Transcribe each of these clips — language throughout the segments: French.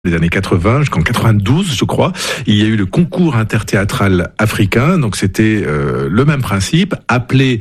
Les années 80 jusqu'en 92, je crois, il y a eu le concours interthéâtral africain. Donc c'était le même principe, appeler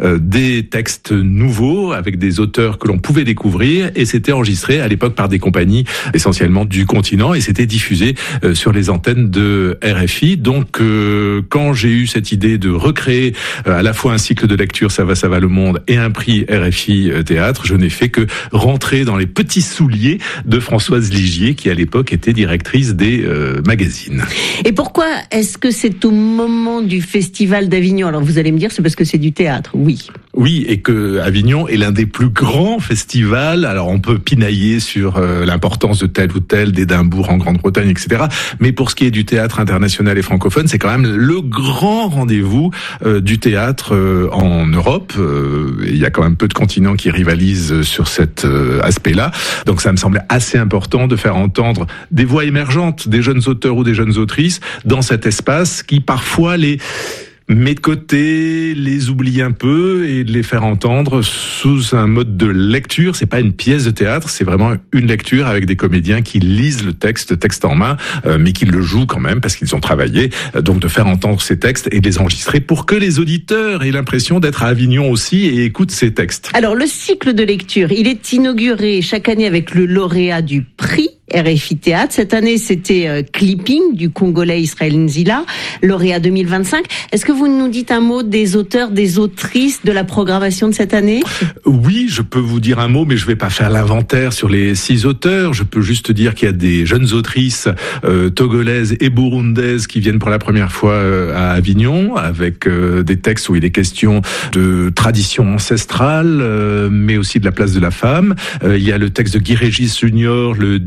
des textes nouveaux avec des auteurs que l'on pouvait découvrir, et c'était enregistré à l'époque par des compagnies essentiellement du continent, et c'était diffusé sur les antennes de RFI. Donc quand j'ai eu cette idée de recréer à la fois un cycle de lecture Ça va le monde et un prix RFI Théâtre, je n'ai fait que rentrer dans les petits souliers de Françoise Ligier, qui à l'époque était directrice des magazines. Et pourquoi est-ce que c'est au moment du Festival d'Avignon? Alors vous allez me dire, c'est parce que c'est du théâtre, oui. Oui, et que Avignon est l'un des plus grands festivals. Alors on peut pinailler sur l'importance de tel ou tel, d'Édimbourg en Grande-Bretagne, etc. Mais pour ce qui est du théâtre international et francophone, c'est quand même le grand rendez-vous du théâtre en Europe. Il y a quand même peu de continents qui rivalisent sur cet aspect-là. Donc ça me semblait assez important de faire entendre des voix émergentes, des jeunes auteurs ou des jeunes autrices dans cet espace qui parfois les met de côté, les oublie un peu et de les faire entendre sous un mode de lecture. C'est pas une pièce de théâtre, c'est vraiment une lecture avec des comédiens qui lisent le texte en main, mais qui le jouent quand même parce qu'ils ont travaillé. Donc de faire entendre ces textes et de les enregistrer pour que les auditeurs aient l'impression d'être à Avignon aussi et écoutent ces textes. Alors le cycle de lecture, il est inauguré chaque année avec le lauréat du prix RFI Théâtre. Cette année, c'était Clipping du Congolais Israël Nzila, lauréat 2025. Est-ce que vous nous dites un mot des auteurs, des autrices de la programmation de cette année? Oui, je peux vous dire un mot, mais je vais pas faire l'inventaire sur les 6 auteurs. Je peux juste dire qu'il y a des jeunes autrices togolaises et burundaises qui viennent pour la première fois à Avignon, avec des textes où il est question de tradition ancestrale, mais aussi de la place de la femme. Il y a le texte de Guy Régis Junior, le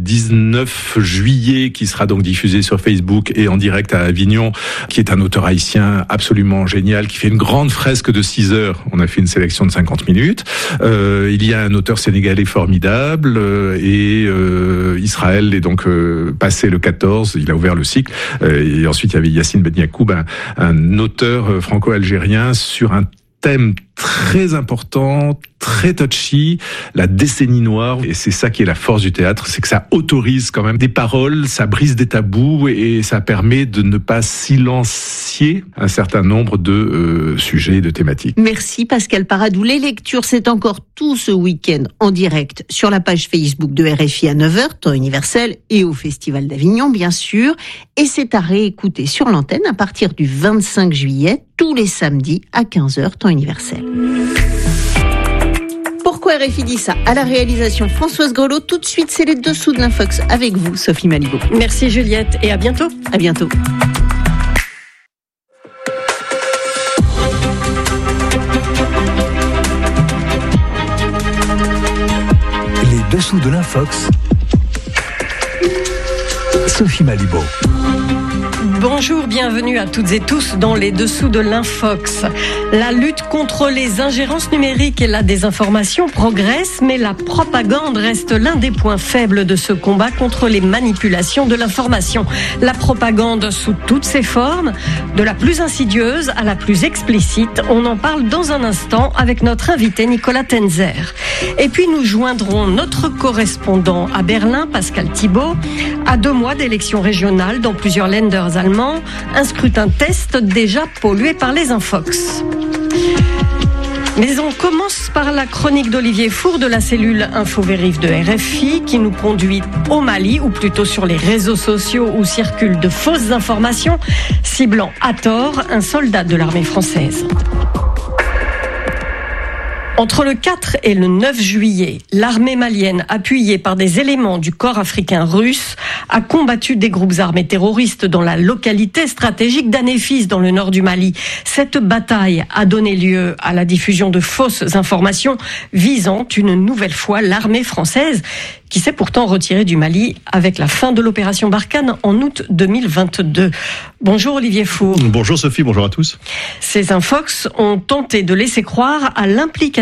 19 juillet, qui sera donc diffusé sur Facebook et en direct à Avignon, qui est un auteur haïtien absolument génial, qui fait une grande fresque de 6 heures. On a fait une sélection de 50 minutes. Il y a un auteur sénégalais formidable, et Israël est donc passé le 14, il a ouvert le cycle. Et ensuite, il y avait Yassine Ben Yacoub, un auteur franco-algérien sur un thème très important, très touchy, la décennie noire. Et c'est ça qui est la force du théâtre, c'est que ça autorise quand même des paroles, ça brise des tabous et ça permet de ne pas silencier un certain nombre de sujets et de thématiques. Merci Pascal Paradou. Les lectures, c'est encore tout ce week-end en direct sur la page Facebook de RFI à 9h, temps universel, et au Festival d'Avignon, bien sûr. Et c'est à réécouter sur l'antenne à partir du 25 juillet, tous les samedis à 15h, temps universel. Pourquoi RFI dit ça? À la réalisation Françoise Grelot. Tout de suite, c'est les dessous de l'Infox avec vous, Sophie Malibaud. Merci Juliette et à bientôt. À bientôt. Les dessous de l'Infox. Sophie Malibaud. Bonjour, bienvenue à toutes et tous dans les dessous de l'Infox. La lutte contre les ingérences numériques et la désinformation progresse, mais la propagande reste l'un des points faibles de ce combat contre les manipulations de l'information. La propagande sous toutes ses formes, de la plus insidieuse à la plus explicite, on en parle dans un instant avec notre invité Nicolas Tenzer. Et puis nous joindrons notre correspondant à Berlin, Pascal Thibault, à 2 mois d'élections régionales dans plusieurs Länders allemands, un scrutin test déjà pollué par les infox. Mais on commence par la chronique d'Olivier Four de la cellule Info-Vérif de RFI qui nous conduit au Mali, ou plutôt sur les réseaux sociaux où circulent de fausses informations, ciblant à tort un soldat de l'armée française. Entre le 4 et le 9 juillet, l'armée malienne, appuyée par des éléments du corps africain russe, a combattu des groupes armés terroristes dans la localité stratégique d'Anéfis, dans le nord du Mali. Cette bataille a donné lieu à la diffusion de fausses informations visant une nouvelle fois l'armée française, qui s'est pourtant retirée du Mali avec la fin de l'opération Barkhane en août 2022. Bonjour Olivier Four. Bonjour Sophie, bonjour à tous. Ces infox ont tenté de laisser croire à l'implication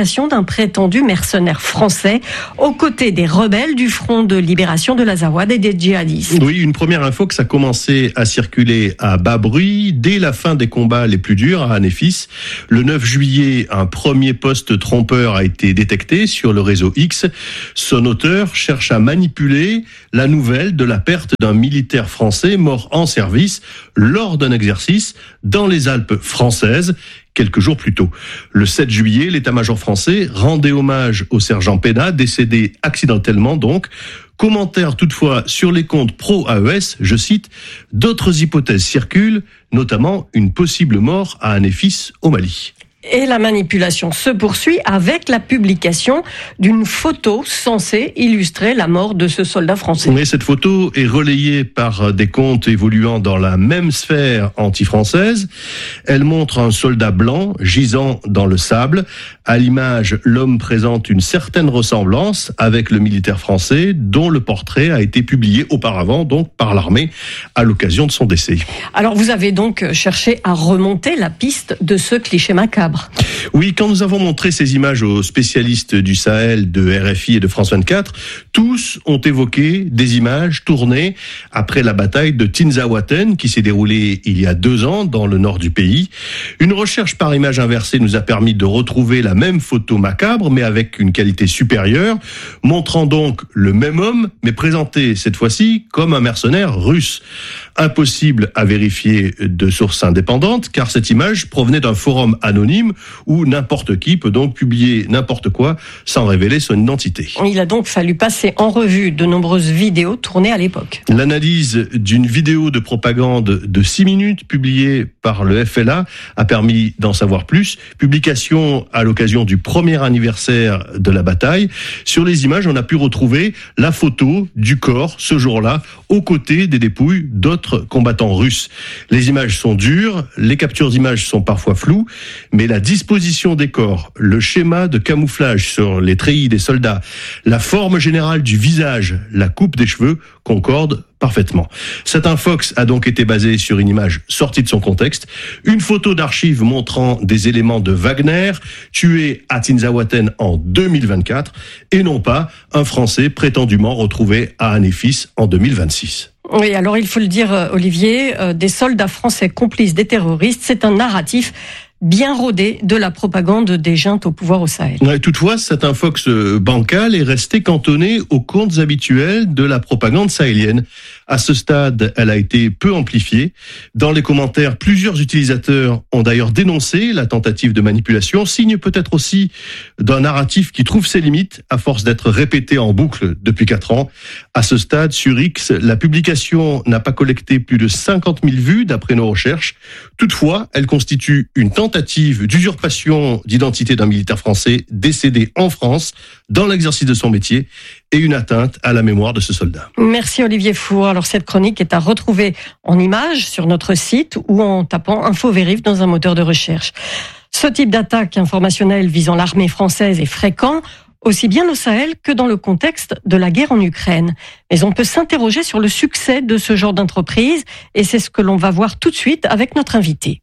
l'arrestation d'un prétendu mercenaire français aux côtés des rebelles du Front de libération de l'Azawad et des djihadistes. Oui, une première info que ça commençait à circuler à bas bruit dès la fin des combats les plus durs à Anefis. Le 9 juillet, un premier poste trompeur a été détecté sur le réseau X. Son auteur cherche à manipuler la nouvelle de la perte d'un militaire français mort en service lors d'un exercice dans les Alpes françaises quelques jours plus tôt. Le 7 juillet, l'état-major français rendait hommage au sergent Pena, décédé accidentellement donc. Commentaire toutefois sur les comptes pro-AES, je cite, « D'autres hypothèses circulent, notamment une possible mort à Anefis au Mali ». Et la manipulation se poursuit avec la publication d'une photo censée illustrer la mort de ce soldat français. Mais cette photo est relayée par des comptes évoluant dans la même sphère anti-française. Elle montre un soldat blanc gisant dans le sable. À l'image, l'homme présente une certaine ressemblance avec le militaire français dont le portrait a été publié auparavant donc par l'armée à l'occasion de son décès. Alors vous avez donc cherché à remonter la piste de ce cliché macabre. Oui, quand nous avons montré ces images aux spécialistes du Sahel, de RFI et de France 24, tous ont évoqué des images tournées après la bataille de Tinzaouaten qui s'est déroulée il y a 2 ans dans le nord du pays. Une recherche par image inversée nous a permis de retrouver la même photo macabre, mais avec une qualité supérieure, montrant donc le même homme, mais présenté cette fois-ci comme un mercenaire russe. Impossible à vérifier de sources indépendantes, car cette image provenait d'un forum anonyme où n'importe qui peut donc publier n'importe quoi sans révéler son identité. Il a donc fallu passer en revue de nombreuses vidéos tournées à l'époque. L'analyse d'une vidéo de propagande de 6 minutes publiée par le FLA a permis d'en savoir plus. Publication à l'occasion du premier anniversaire de la bataille. Sur les images, on a pu retrouver la photo du corps, ce jour-là, aux côtés des dépouilles d'autres combattants russes. Les images sont dures, les captures d'images sont parfois floues, mais la disposition des corps, le schéma de camouflage sur les treillis des soldats, la forme générale du visage, la coupe des cheveux concordent parfaitement. Cette infox a donc été basée sur une image sortie de son contexte, une photo d'archives montrant des éléments de Wagner tué à Tinzaouaten en 2024 et non pas un Français prétendument retrouvé à Anefis en 2026. Oui, alors il faut le dire, Olivier, des soldats français complices des terroristes, c'est un narratif bien rodé de la propagande des juntes au pouvoir au Sahel. Ouais, toutefois, cette infox bancale est restée cantonnée aux comptes habituels de la propagande sahélienne. À ce stade, elle a été peu amplifiée. Dans les commentaires, plusieurs utilisateurs ont d'ailleurs dénoncé la tentative de manipulation, signe peut-être aussi d'un narratif qui trouve ses limites à force d'être répété en boucle depuis 4 ans. À ce stade, sur X, la publication n'a pas collecté plus de 50 000 vues d'après nos recherches. Toutefois, elle constitue une tentative d'usurpation d'identité d'un militaire français décédé en France dans l'exercice de son métier et une atteinte à la mémoire de ce soldat. Merci Olivier Four. Alors cette chronique est à retrouver en images sur notre site ou en tapant InfoVérif dans un moteur de recherche. Ce type d'attaque informationnelle visant l'armée française est fréquent, aussi bien au Sahel que dans le contexte de la guerre en Ukraine. Mais on peut s'interroger sur le succès de ce genre d'entreprise et c'est ce que l'on va voir tout de suite avec notre invité.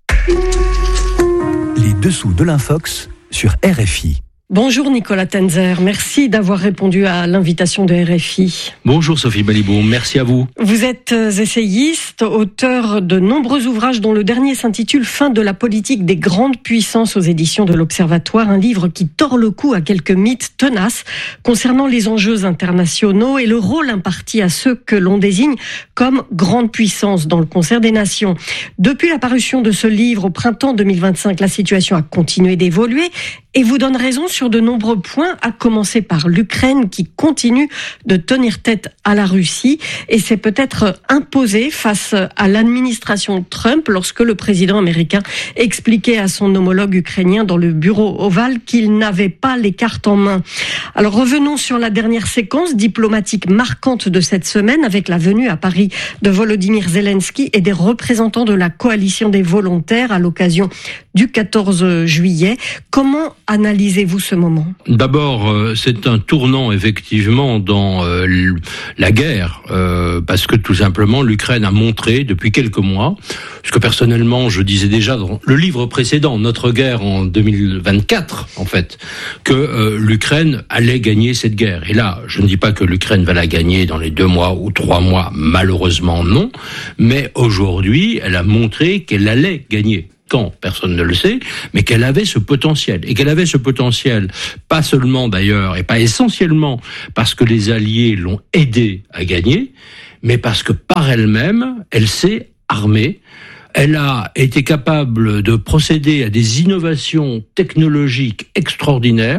Les dessous de l'Infox sur RFI. Bonjour Nicolas Tenzer, merci d'avoir répondu à l'invitation de RFI. Bonjour Sophie Malibaud, merci à vous. Vous êtes essayiste, auteur de nombreux ouvrages dont le dernier s'intitule « Fin de la politique des grandes puissances » aux éditions de l'Observatoire, un livre qui tord le cou à quelques mythes tenaces concernant les enjeux internationaux et le rôle imparti à ceux que l'on désigne comme grandes puissances dans le concert des nations. Depuis la parution de ce livre au printemps 2025, la situation a continué d'évoluer et vous donne raison sur de nombreux points, à commencer par l'Ukraine qui continue de tenir tête à la Russie et s'est peut-être imposée face à l'administration Trump lorsque le président américain expliquait à son homologue ukrainien dans le bureau ovale qu'il n'avait pas les cartes en main. Alors revenons sur la dernière séquence diplomatique marquante de cette semaine avec la venue à Paris de Volodymyr Zelensky et des représentants de la coalition des volontaires à l'occasion du 14 juillet. Comment analysez-vous ce moment ? D'abord, c'est un tournant effectivement dans la guerre, parce que tout simplement l'Ukraine a montré depuis quelques mois, ce que personnellement je disais déjà dans le livre précédent, Notre guerre en 2024 en fait, que l'Ukraine allait gagner cette guerre. Et là, je ne dis pas que l'Ukraine va la gagner dans les 2 mois ou 3 mois, malheureusement non, mais aujourd'hui elle a montré qu'elle allait gagner. Quand, personne ne le sait, mais qu'elle avait ce potentiel. Et qu'elle avait ce potentiel, pas seulement d'ailleurs, et pas essentiellement parce que les Alliés l'ont aidée à gagner, mais parce que par elle-même, elle s'est armée. Elle a été capable de procéder à des innovations technologiques extraordinaires,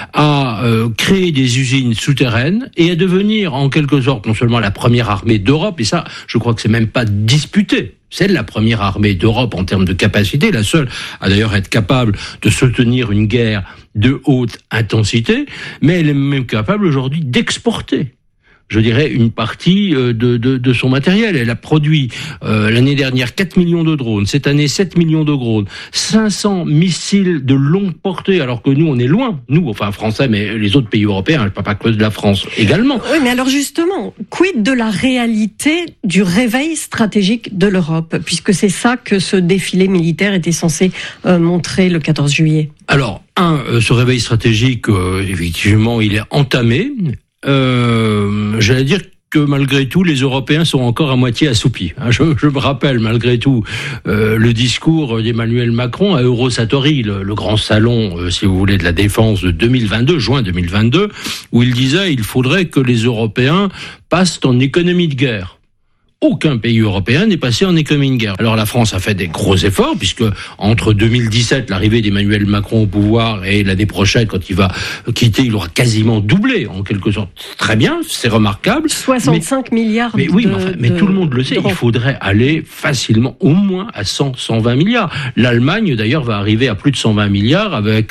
à créer des usines souterraines et à devenir en quelque sorte non seulement la première armée d'Europe, et ça, je crois que c'est même pas disputé. C'est la première armée d'Europe en termes de capacité, la seule à d'ailleurs être capable de soutenir une guerre de haute intensité, mais elle est même capable aujourd'hui d'exporter, je dirais, une partie de son matériel. Elle a produit l'année dernière 4 millions de drones, cette année 7 millions de drones, 500 missiles de longue portée, alors que nous, on est loin, nous, enfin français, mais les autres pays européens, pas que de la France également. Oui, mais alors justement, quid de la réalité du réveil stratégique de l'Europe, puisque c'est ça que ce défilé militaire était censé montrer le 14 juillet. Alors, ce réveil stratégique, effectivement, il est entamé. J'allais dire que malgré tout, les Européens sont encore à moitié assoupis. Je me rappelle malgré tout le discours d'Emmanuel Macron à Eurosatory, le grand salon, si vous voulez, de la défense de 2022, juin 2022, où il disait il faudrait que les Européens passent en économie de guerre. Aucun pays européen n'est passé en économie de guerre. Alors la France a fait des gros efforts, puisque entre 2017, l'arrivée d'Emmanuel Macron au pouvoir, et l'année prochaine, quand il va quitter, il aura quasiment doublé, en quelque sorte. Très bien, c'est remarquable. 65 milliards mais oui, mais tout le monde le sait, il faudrait aller facilement, au moins à 120 milliards. L'Allemagne, d'ailleurs, va arriver à plus de 120 milliards, avec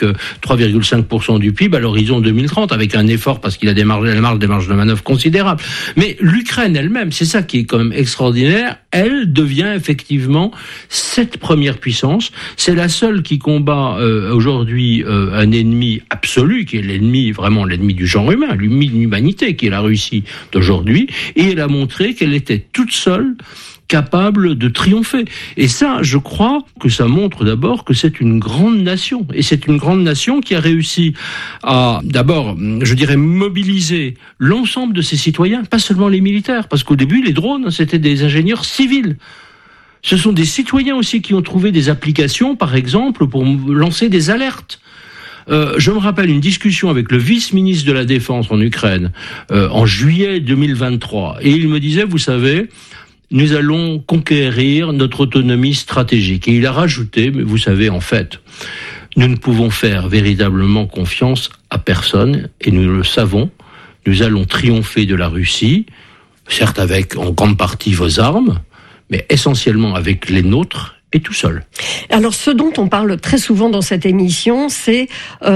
3,5% du PIB à l'horizon 2030, avec un effort, parce qu'il a des marges de manœuvre considérables. Mais l'Ukraine elle-même, c'est ça qui est quand même extraordinaire, elle devient effectivement cette première puissance. C'est la seule qui combat aujourd'hui un ennemi absolu, qui est l'ennemi, vraiment l'ennemi du genre humain, l'ennemi de l'humanité, qui est la Russie d'aujourd'hui, et elle a montré qu'elle était toute seule capable de triompher. Et ça, je crois que ça montre d'abord que c'est une grande nation. Et c'est une grande nation qui a réussi à, d'abord, je dirais, mobiliser l'ensemble de ses citoyens, pas seulement les militaires, parce qu'au début, les drones, c'était des ingénieurs civils. Ce sont des citoyens aussi qui ont trouvé des applications, par exemple, pour lancer des alertes. Je me rappelle une discussion avec le vice-ministre de la Défense en Ukraine, en juillet 2023. Et il me disait, vous savez, nous allons conquérir notre autonomie stratégique. Et il a rajouté, mais vous savez, en fait, nous ne pouvons faire véritablement confiance à personne, et nous le savons, nous allons triompher de la Russie, certes avec en grande partie vos armes, mais essentiellement avec les nôtres, et tout seul. Alors, ce dont on parle très souvent dans cette émission, c'est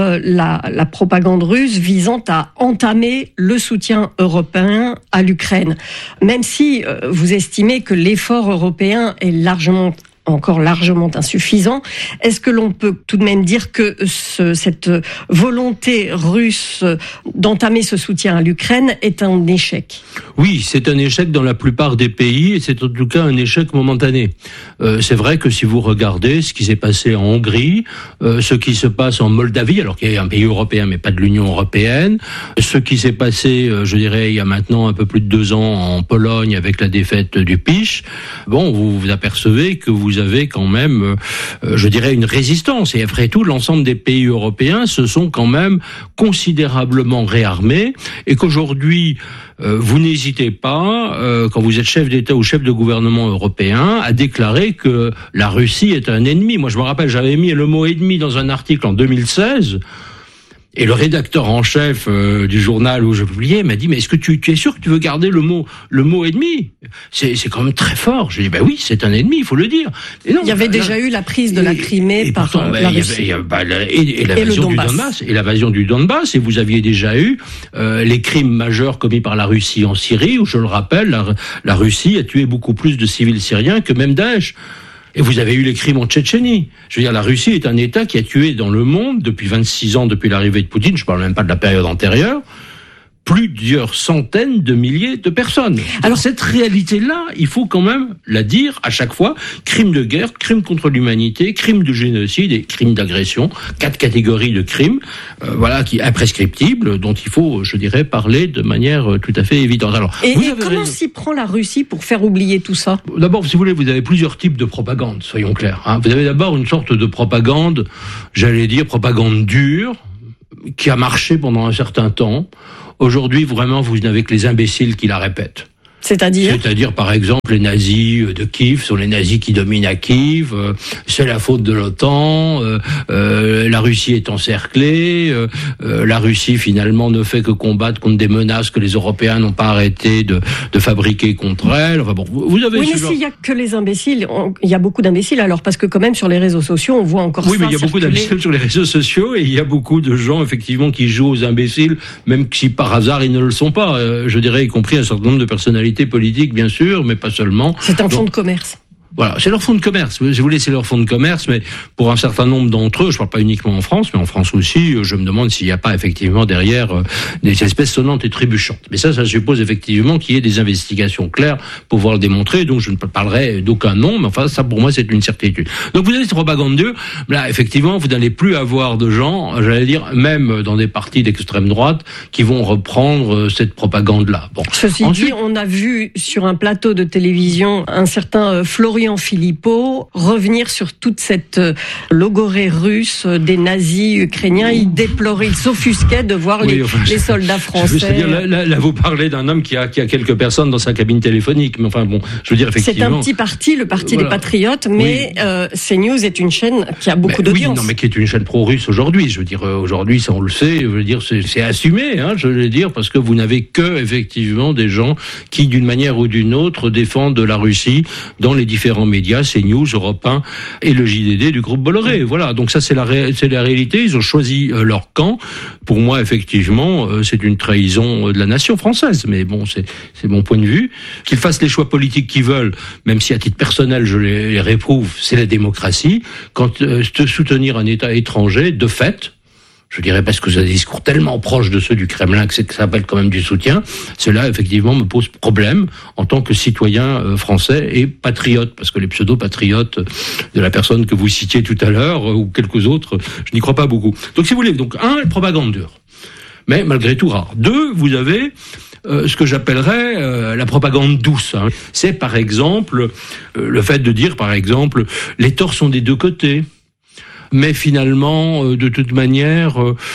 la propagande russe visant à entamer le soutien européen à l'Ukraine. Même si vous estimez que l'effort européen est encore largement insuffisant, est-ce que l'on peut tout de même dire que cette volonté russe d'entamer ce soutien à l'Ukraine est un échec ? Oui, c'est un échec dans la plupart des pays, et c'est en tout cas un échec momentané. C'est vrai que si vous regardez ce qui s'est passé en Hongrie, ce qui se passe en Moldavie, alors qu'il y a un pays européen mais pas de l'Union européenne, ce qui s'est passé, je dirais, il y a maintenant un peu plus de 2 ans en Pologne avec la défaite du PiS, bon, vous vous apercevez que vous avez quand même, je dirais, une résistance. Et après tout, l'ensemble des pays européens se sont quand même considérablement réarmés, et qu'aujourd'hui, vous n'hésitez pas, quand vous êtes chef d'État ou chef de gouvernement européen, à déclarer que la Russie est un ennemi. Moi, je me rappelle, j'avais mis le mot ennemi dans un article en 2016, et le rédacteur en chef du journal où je publiais m'a dit, mais est-ce que tu es sûr que tu veux garder le mot ennemi ? C'est quand même très fort. J'ai dit, oui, c'est un ennemi, il faut le dire. Et non, il y avait déjà eu la prise de la Crimée par la Russie. Et l'invasion du Donbass. Et l'invasion du Donbass. Et vous aviez déjà eu les crimes majeurs commis par la Russie en Syrie, où, je le rappelle, la Russie a tué beaucoup plus de civils syriens que même Daesh. Et vous avez eu les crimes en Tchétchénie. Je veux dire, la Russie est un État qui a tué dans le monde, depuis 26 ans, depuis l'arrivée de Poutine, je parle même pas de la période antérieure, plusieurs centaines de milliers de personnes. Alors cette réalité-là, il faut quand même la dire à chaque fois. Crimes de guerre, crimes contre l'humanité, crimes de génocide et crimes d'agression. 4 catégories de crimes, qui imprescriptibles, dont il faut, je dirais, parler de manière tout à fait évidente. Alors, et comment s'y prend la Russie pour faire oublier tout ça ? D'abord, si vous voulez, vous avez plusieurs types de propagande, soyons clairs. Vous avez d'abord une sorte de propagande, j'allais dire propagande dure, qui a marché pendant un certain temps. Aujourd'hui, vraiment, vous n'avez que les imbéciles qui la répètent. C'est-à-dire, par exemple, les nazis de Kiev sont les nazis qui dominent à Kiev, c'est la faute de l'OTAN, la Russie est encerclée, la Russie, finalement, ne fait que combattre contre des menaces que les Européens n'ont pas arrêté de fabriquer contre elle. Enfin bon, vous avez... Oui, mais s'il n'y a que les imbéciles, il y a beaucoup d'imbéciles, alors, parce que quand même, sur les réseaux sociaux, on voit encore ça. Oui, mais il y a beaucoup d'imbéciles sur les réseaux sociaux, et il y a beaucoup de gens, effectivement, qui jouent aux imbéciles, même si par hasard ils ne le sont pas, je dirais, y compris un certain nombre de personnalités politique, bien sûr, mais pas seulement. C'est un fonds de commerce. Voilà, c'est leur fonds de commerce. Si vous voulez, c'est leur fonds de commerce, mais pour un certain nombre d'entre eux, je parle pas uniquement en France, mais en France aussi, je me demande s'il n'y a pas effectivement derrière des espèces sonnantes et trébuchantes. Mais ça suppose effectivement qu'il y ait des investigations claires pour pouvoir le démontrer. Donc je ne parlerai d'aucun nom, mais enfin ça pour moi c'est une certitude. Donc vous avez cette propagande dure. Là, effectivement, vous n'allez plus avoir de gens, j'allais dire, même dans des partis d'extrême droite, qui vont reprendre cette propagande-là. Bon. Ceci dit, on a vu sur un plateau de télévision un certain Florian Philippot revenir sur toute cette logorée russe des nazis ukrainiens. Il déplorait, il s'offusquait de voir les soldats français. C'est-à-dire, là, vous parlez d'un homme qui a quelques personnes dans sa cabine téléphonique. Mais enfin, bon, je veux dire, effectivement... C'est un petit parti, le parti des Patriotes, mais CNews est une chaîne qui a beaucoup d'audience. Oui, non, mais qui est une chaîne pro-russe aujourd'hui. Je veux dire, aujourd'hui, ça on le sait, je veux dire, c'est assumé, je veux dire, parce que vous n'avez que, effectivement, des gens qui, d'une manière ou d'une autre, défendent la Russie dans les différents médias, CNews, Europe 1 et le JDD du groupe Bolloré. Voilà, donc ça c'est la réalité. Ils ont choisi leur camp. Pour moi, effectivement, c'est une trahison de la nation française. Mais bon, c'est mon point de vue. Qu'ils fassent les choix politiques qu'ils veulent, même si à titre personnel je les réprouve, c'est la démocratie. Quand soutenir un État étranger, de fait, je dirais parce que c'est des discours tellement proches de ceux du Kremlin que ça appelle quand même du soutien. Cela, effectivement, me pose problème en tant que citoyen français et patriote, parce que les pseudo-patriotes de la personne que vous citiez tout à l'heure, ou quelques autres, je n'y crois pas beaucoup. Donc, si vous voulez, propagande dure, mais malgré tout rare. 2, vous avez ce que j'appellerais la propagande douce. C'est, par exemple, le fait de dire, par exemple, les torts sont des deux côtés. Mais finalement, de toute manière,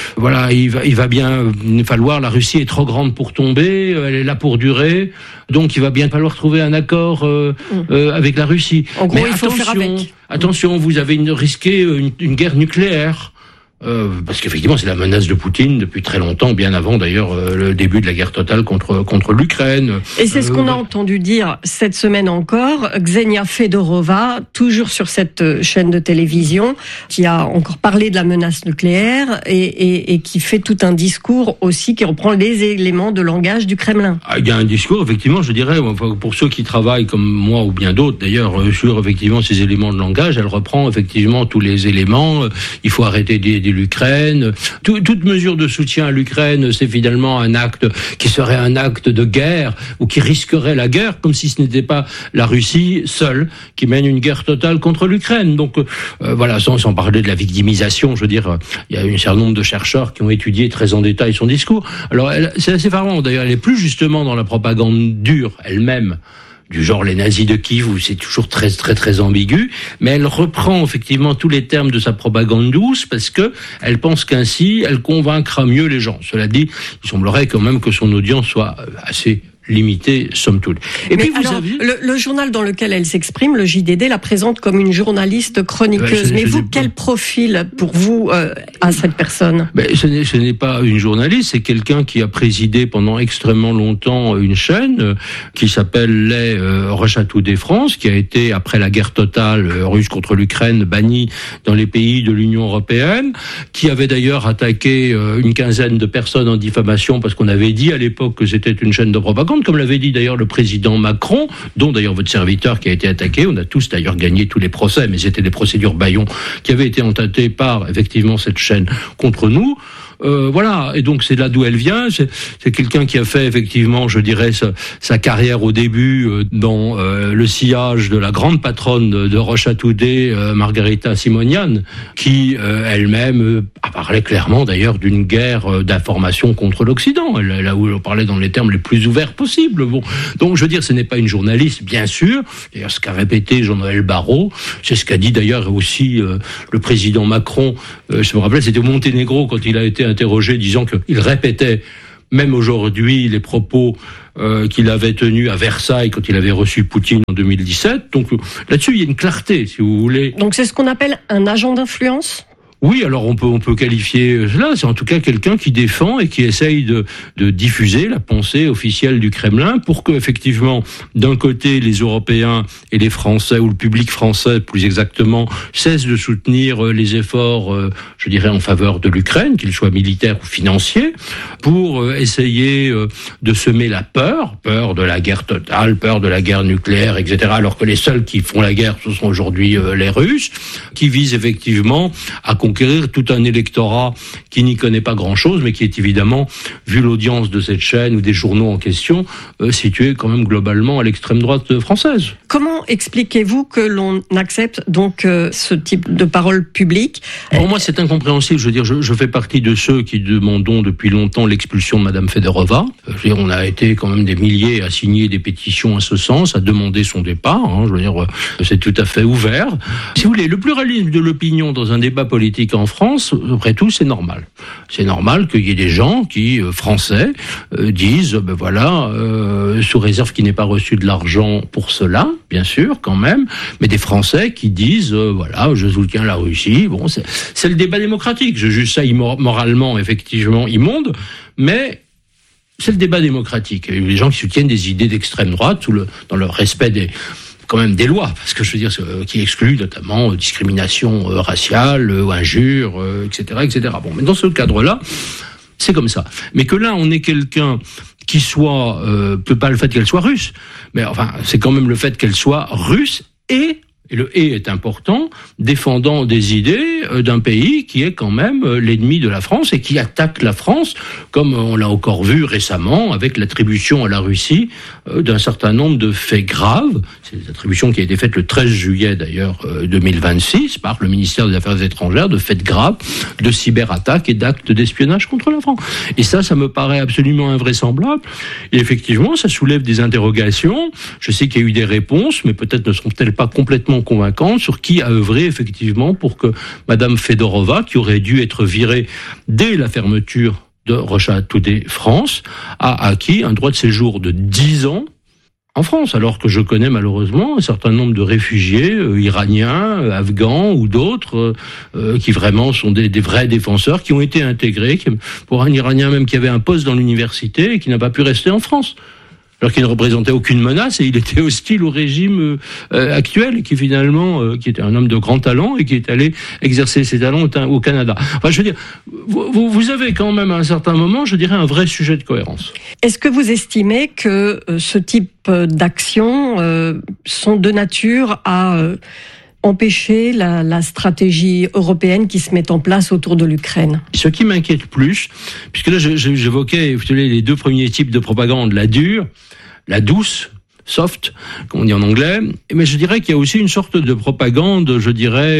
il va bien falloir, la Russie est trop grande pour tomber, elle est là pour durer, donc il va bien falloir trouver un accord avec la Russie. En gros, il faut faire avec. Attention, vous avez risqué une guerre nucléaire. Parce qu'effectivement c'est la menace de Poutine depuis très longtemps, bien avant d'ailleurs le début de la guerre totale contre l'Ukraine. Et c'est ce qu'on a entendu dire cette semaine encore, Ksenia Fedorova, toujours sur cette chaîne de télévision, qui a encore parlé de la menace nucléaire et qui fait tout un discours aussi qui reprend les éléments de langage du Kremlin. Il y a un discours, effectivement, je dirais, pour ceux qui travaillent comme moi ou bien d'autres d'ailleurs sur effectivement ces éléments de langage, elle reprend effectivement tous les éléments. Il faut arrêter l'Ukraine. Toute mesure de soutien à l'Ukraine, c'est finalement un acte qui serait un acte de guerre ou qui risquerait la guerre, comme si ce n'était pas la Russie seule qui mène une guerre totale contre l'Ukraine. Donc sans parler de la victimisation, je veux dire, il y a un certain nombre de chercheurs qui ont étudié très en détail son discours. Alors c'est assez effarant, d'ailleurs, elle est plus justement dans la propagande dure elle-même, du genre les nazis de Kiev, où c'est toujours très très très ambigu, mais elle reprend effectivement tous les termes de sa propagande douce parce que elle pense qu'ainsi elle convaincra mieux les gens. Cela dit, il semblerait quand même que son audience soit assez limitée, somme toute. Et puis le journal dans lequel elle s'exprime, le JDD, la présente comme une journaliste chroniqueuse. Mais vous, quel profil pour vous à cette personne ? Ce n'est pas une journaliste, c'est quelqu'un qui a présidé pendant extrêmement longtemps une chaîne qui s'appelle les Rechatouder France, qui a été, après la guerre totale russe contre l'Ukraine, bannie dans les pays de l'Union européenne, qui avait d'ailleurs attaqué une quinzaine de personnes en diffamation parce qu'on avait dit à l'époque que c'était une chaîne de propagande. importante, comme l'avait dit d'ailleurs le président Macron, dont d'ailleurs votre serviteur qui a été attaqué. On a tous d'ailleurs gagné tous les procès, mais c'était des procédures bâillons qui avaient été entatées par effectivement cette chaîne contre nous. Voilà, et donc c'est là d'où elle vient. C'est quelqu'un qui a fait effectivement, je dirais, sa carrière au début dans le sillage de la grande patronne de Roche-à-Toudé, Margarita Simonian, qui elle-même a parlé clairement d'ailleurs d'une guerre d'information contre l'Occident. Elle a parlé dans les termes les plus ouverts possibles. Bon, donc je veux dire, ce n'est pas une journaliste, bien sûr. D'ailleurs, ce qu'a répété Jean-Noël Barrot, c'est ce qu'a dit d'ailleurs aussi le président Macron. Je me rappelle, c'était au Monténégro quand il a été interrogé, disant qu'il répétait même aujourd'hui les propos qu'il avait tenus à Versailles quand il avait reçu Poutine en 2017. Donc là-dessus, il y a une clarté, si vous voulez. Donc c'est ce qu'on appelle un agent d'influence ? Oui, alors on peut qualifier cela. C'est en tout cas quelqu'un qui défend et qui essaye de diffuser la pensée officielle du Kremlin pour que, effectivement, d'un côté, les Européens et les Français, ou le public français plus exactement, cessent de soutenir les efforts, je dirais, en faveur de l'Ukraine, qu'ils soient militaires ou financiers, pour essayer de semer la peur de la guerre totale, peur de la guerre nucléaire, etc. Alors que les seuls qui font la guerre, ce sont aujourd'hui les Russes, qui visent effectivement à conquérir tout un électorat qui n'y connaît pas grand-chose, mais qui est évidemment, vu l'audience de cette chaîne ou des journaux en question, situé quand même globalement à l'extrême droite française. Comment expliquez-vous que l'on accepte donc ce type de parole publique ? Pour moi, c'est incompréhensible. Je veux dire, je fais partie de ceux qui demandons depuis longtemps l'expulsion de Madame Fedorova. Je veux dire, on a été quand même des milliers à signer des pétitions à ce sens, à demander son départ. Je veux dire, c'est tout à fait ouvert. Si vous voulez, le pluralisme de l'opinion dans un débat politique en France, après tout, c'est normal. C'est normal qu'il y ait des gens qui, français, disent, sous réserve qu'il n'ait pas reçu de l'argent pour cela, bien sûr, quand même, mais des Français qui disent, je soutiens la Russie. Bon, c'est le débat démocratique. Je juge ça moralement, effectivement, immonde, mais c'est le débat démocratique. Il y a des gens qui soutiennent des idées d'extrême droite dans le respect des lois, parce que je veux dire, qui excluent notamment discrimination raciale, injures, etc., etc. Bon, mais dans ce cadre-là, c'est comme ça. Mais que là, on ait quelqu'un qui soit, peut pas le fait qu'elle soit russe, mais enfin, c'est quand même le fait qu'elle soit russe et le « et » est important, défendant des idées d'un pays qui est quand même l'ennemi de la France et qui attaque la France, comme on l'a encore vu récemment avec l'attribution à la Russie d'un certain nombre de faits graves. C'est l'attribution qui a été faite le 13 juillet d'ailleurs 2026 par le ministère des Affaires étrangères de faits graves, de cyberattaques et d'actes d'espionnage contre la France. Et ça me paraît absolument invraisemblable. Et effectivement, ça soulève des interrogations. Je sais qu'il y a eu des réponses, mais peut-être ne seront-elles pas complètement convaincante sur qui a œuvré effectivement pour que Madame Fedorova, qui aurait dû être virée dès la fermeture de Roche-à-Toudé France, a acquis un droit de séjour de 10 ans en France, alors que je connais malheureusement un certain nombre de réfugiés iraniens, afghans ou d'autres qui vraiment sont des vrais défenseurs, qui ont été intégrés, pour un Iranien même qui avait un poste dans l'université et qui n'a pas pu rester en France. Alors qu'il ne représentait aucune menace et il était hostile au régime actuel, qui finalement, qui était un homme de grand talent et qui est allé exercer ses talents au Canada. Enfin, je veux dire, vous avez quand même à un certain moment, je dirais, un vrai sujet de cohérence. Est-ce que vous estimez que ce type d'actions sont de nature à empêcher la stratégie européenne qui se met en place autour de l'Ukraine? Ce qui m'inquiète plus, puisque là j'évoquais les deux premiers types de propagande, la dure, la douce, soft, comme on dit en anglais, mais je dirais qu'il y a aussi une sorte de propagande, je dirais,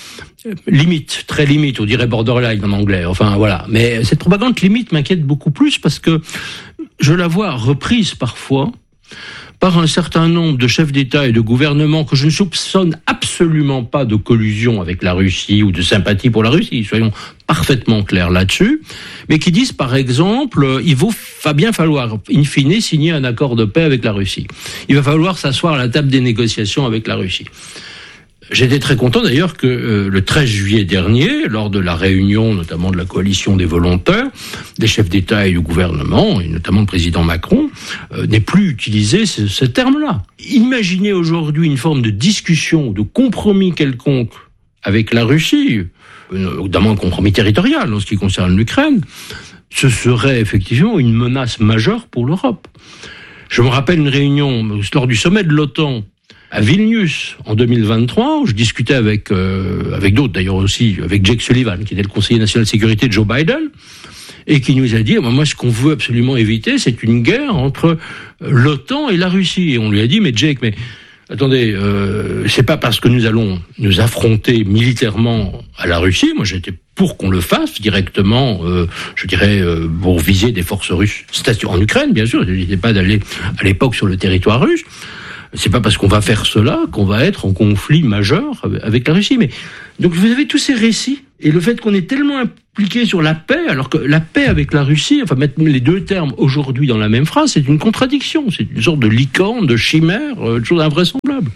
limite, très limite, on dirait borderline en anglais, enfin voilà. Mais cette propagande limite m'inquiète beaucoup plus parce que je la vois reprise parfois par un certain nombre de chefs d'État et de gouvernements que je ne soupçonne absolument pas de collusion avec la Russie ou de sympathie pour la Russie, soyons parfaitement clairs là-dessus, mais qui disent par exemple, va bien falloir in fine signer un accord de paix avec la Russie. Il va falloir s'asseoir à la table des négociations avec la Russie. J'étais très content d'ailleurs que le 13 juillet dernier, lors de la réunion notamment de la coalition des volontaires, des chefs d'État et du gouvernement, et notamment le président Macron, n'ait plus utilisé ce terme-là. Imaginez aujourd'hui une forme de discussion, de compromis quelconque avec la Russie, notamment un compromis territorial en ce qui concerne l'Ukraine, ce serait effectivement une menace majeure pour l'Europe. Je me rappelle une réunion lors du sommet de l'OTAN à Vilnius en 2023, où je discutais avec d'autres d'ailleurs aussi, avec Jake Sullivan, qui était le conseiller national de sécurité de Joe Biden, et qui nous a dit, moi ce qu'on veut absolument éviter, c'est une guerre entre l'OTAN et la Russie. Et on lui a dit, mais Jake, mais attendez, c'est pas parce que nous allons nous affronter militairement à la Russie, moi j'étais pour qu'on le fasse directement, je dirais, pour viser des forces russes en Ukraine, bien sûr, je ne disais pas d'aller à l'époque sur le territoire russe. C'est pas parce qu'on va faire cela qu'on va être en conflit majeur avec la Russie. Mais donc vous avez tous ces récits et le fait qu'on est tellement impliqué sur la paix, alors que la paix avec la Russie, enfin mettre les deux termes aujourd'hui dans la même phrase, c'est une contradiction, c'est une sorte de licorne, de chimère, de chose invraisemblable.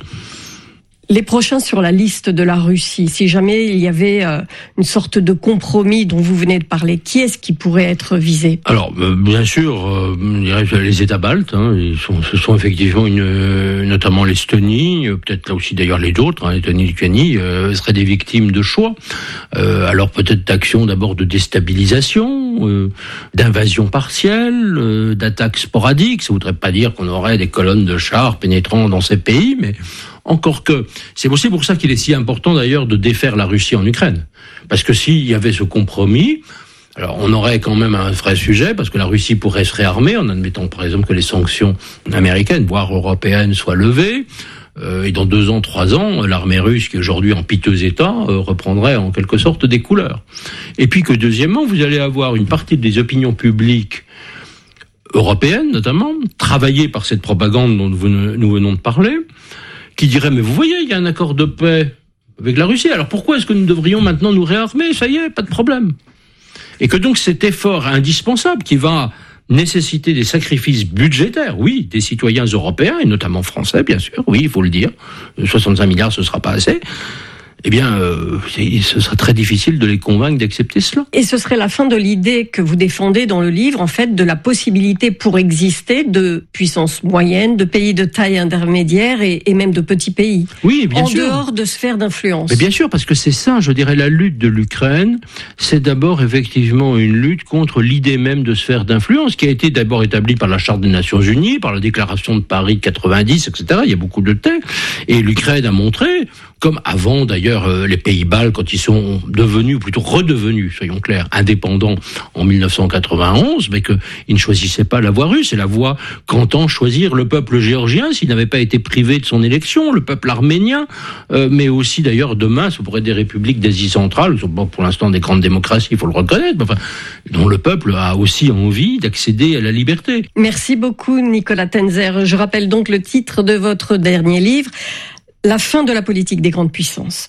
Les prochains sur la liste de la Russie, si jamais il y avait une sorte de compromis dont vous venez de parler, qui est-ce qui pourrait être visé ? Alors, bien sûr, les États baltes, ce sont effectivement notamment l'Estonie, peut-être là aussi d'ailleurs les autres, l'Estonie, Lituanie, seraient des victimes de choix. Alors peut-être d'actions d'abord de déstabilisation, d'invasion partielle, d'attaques sporadiques. Ça voudrait pas dire qu'on aurait des colonnes de chars pénétrant dans ces pays, mais encore que, c'est aussi pour ça qu'il est si important d'ailleurs de défaire la Russie en Ukraine. Parce que s'il y avait ce compromis, alors on aurait quand même un vrai sujet, parce que la Russie pourrait se réarmer, en admettant par exemple que les sanctions américaines, voire européennes, soient levées. Et dans 2 ans, 3 ans, l'armée russe, qui est aujourd'hui en piteux état, reprendrait en quelque sorte des couleurs. Et puis que deuxièmement, vous allez avoir une partie des opinions publiques européennes, notamment, travaillées par cette propagande dont nous venons de parler, qui dirait, mais vous voyez, il y a un accord de paix avec la Russie, alors pourquoi est-ce que nous devrions maintenant nous réarmer ? Ça y est, pas de problème. Et que donc cet effort indispensable qui va nécessiter des sacrifices budgétaires, oui, des citoyens européens, et notamment français, bien sûr, oui, il faut le dire, 65 milliards, ce sera pas assez, eh bien, ce sera très difficile de les convaincre d'accepter cela. Et ce serait la fin de l'idée que vous défendez dans le livre, en fait, de la possibilité pour exister de puissances moyennes, de pays de taille intermédiaire et même de petits pays. Oui, bien sûr. En dehors de sphères d'influence. Mais bien sûr, parce que c'est ça, je dirais, la lutte de l'Ukraine, c'est d'abord effectivement une lutte contre l'idée même de sphère d'influence, qui a été d'abord établie par la Charte des Nations Unies, par la Déclaration de Paris de 90, etc. Il y a beaucoup de textes. Et l'Ukraine a montré, comme avant d'ailleurs les pays baltes, quand ils sont devenus, ou plutôt redevenus, soyons clairs, indépendants en 1991, mais qu'ils ne choisissaient pas la voie russe, c'est la voie qu'entend choisir le peuple géorgien s'il n'avait pas été privé de son élection, le peuple arménien, mais aussi d'ailleurs demain, ça pourrait être des républiques d'Asie centrale, bon, pour l'instant des grandes démocraties, il faut le reconnaître, mais enfin, dont le peuple a aussi envie d'accéder à la liberté. Merci beaucoup Nicolas Tenzer. Je rappelle donc le titre de votre dernier livre, La fin de la politique des grandes puissances.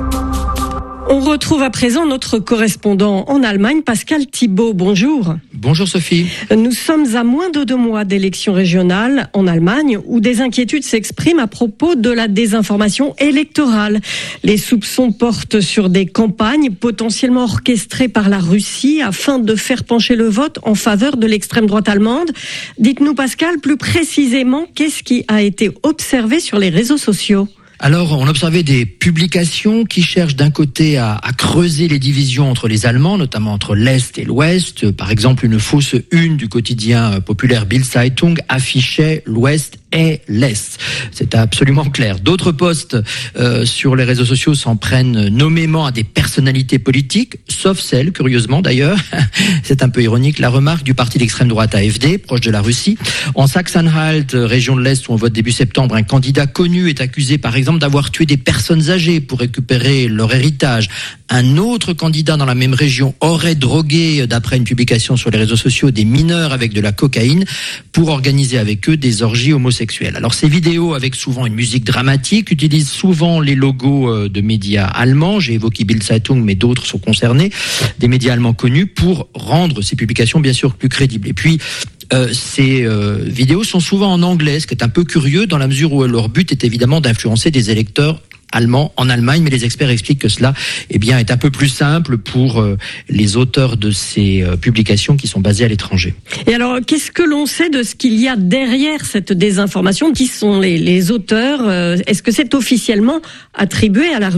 On retrouve à présent notre correspondant en Allemagne, Pascal Thibault. Bonjour. Bonjour Sophie. Nous sommes à moins de 2 mois d'élections régionales en Allemagne où des inquiétudes s'expriment à propos de la désinformation électorale. Les soupçons portent sur des campagnes potentiellement orchestrées par la Russie afin de faire pencher le vote en faveur de l'extrême droite allemande. Dites-nous Pascal, plus précisément, qu'est-ce qui a été observé sur les réseaux sociaux ? Alors, on observait des publications qui cherchent d'un côté à creuser les divisions entre les Allemands, notamment entre l'Est et l'Ouest. Par exemple, une fausse une du quotidien populaire Bild Zeitung affichait l'Ouest et l'Est. C'est absolument clair. D'autres posts sur les réseaux sociaux s'en prennent nommément à des personnalités politiques, sauf celle, curieusement d'ailleurs, c'est un peu ironique, la remarque du parti d'extrême droite AfD, proche de la Russie. En Saxe-Anhalt, région de l'Est où on vote début septembre, un candidat connu est accusé par exemple d'avoir tué des personnes âgées pour récupérer leur héritage. Un autre candidat dans la même région aurait drogué, d'après une publication sur les réseaux sociaux, des mineurs avec de la cocaïne pour organiser avec eux des orgies homosexuelles. Alors ces vidéos, avec souvent une musique dramatique, utilisent souvent les logos de médias allemands. J'ai évoqué Bild Zeitung, mais d'autres sont concernés, des médias allemands connus, pour rendre ces publications bien sûr plus crédibles. Et puis ces vidéos sont souvent en anglais, ce qui est un peu curieux dans la mesure où leur but est évidemment d'influencer des électeurs allemands en Allemagne, mais les experts expliquent que cela est un peu plus simple pour les auteurs de ces publications qui sont basés à l'étranger. Et alors, qu'est-ce que l'on sait de ce qu'il y a derrière cette désinformation ? Qui sont les auteurs ? Est-ce que c'est officiellement attribué à la Russie ?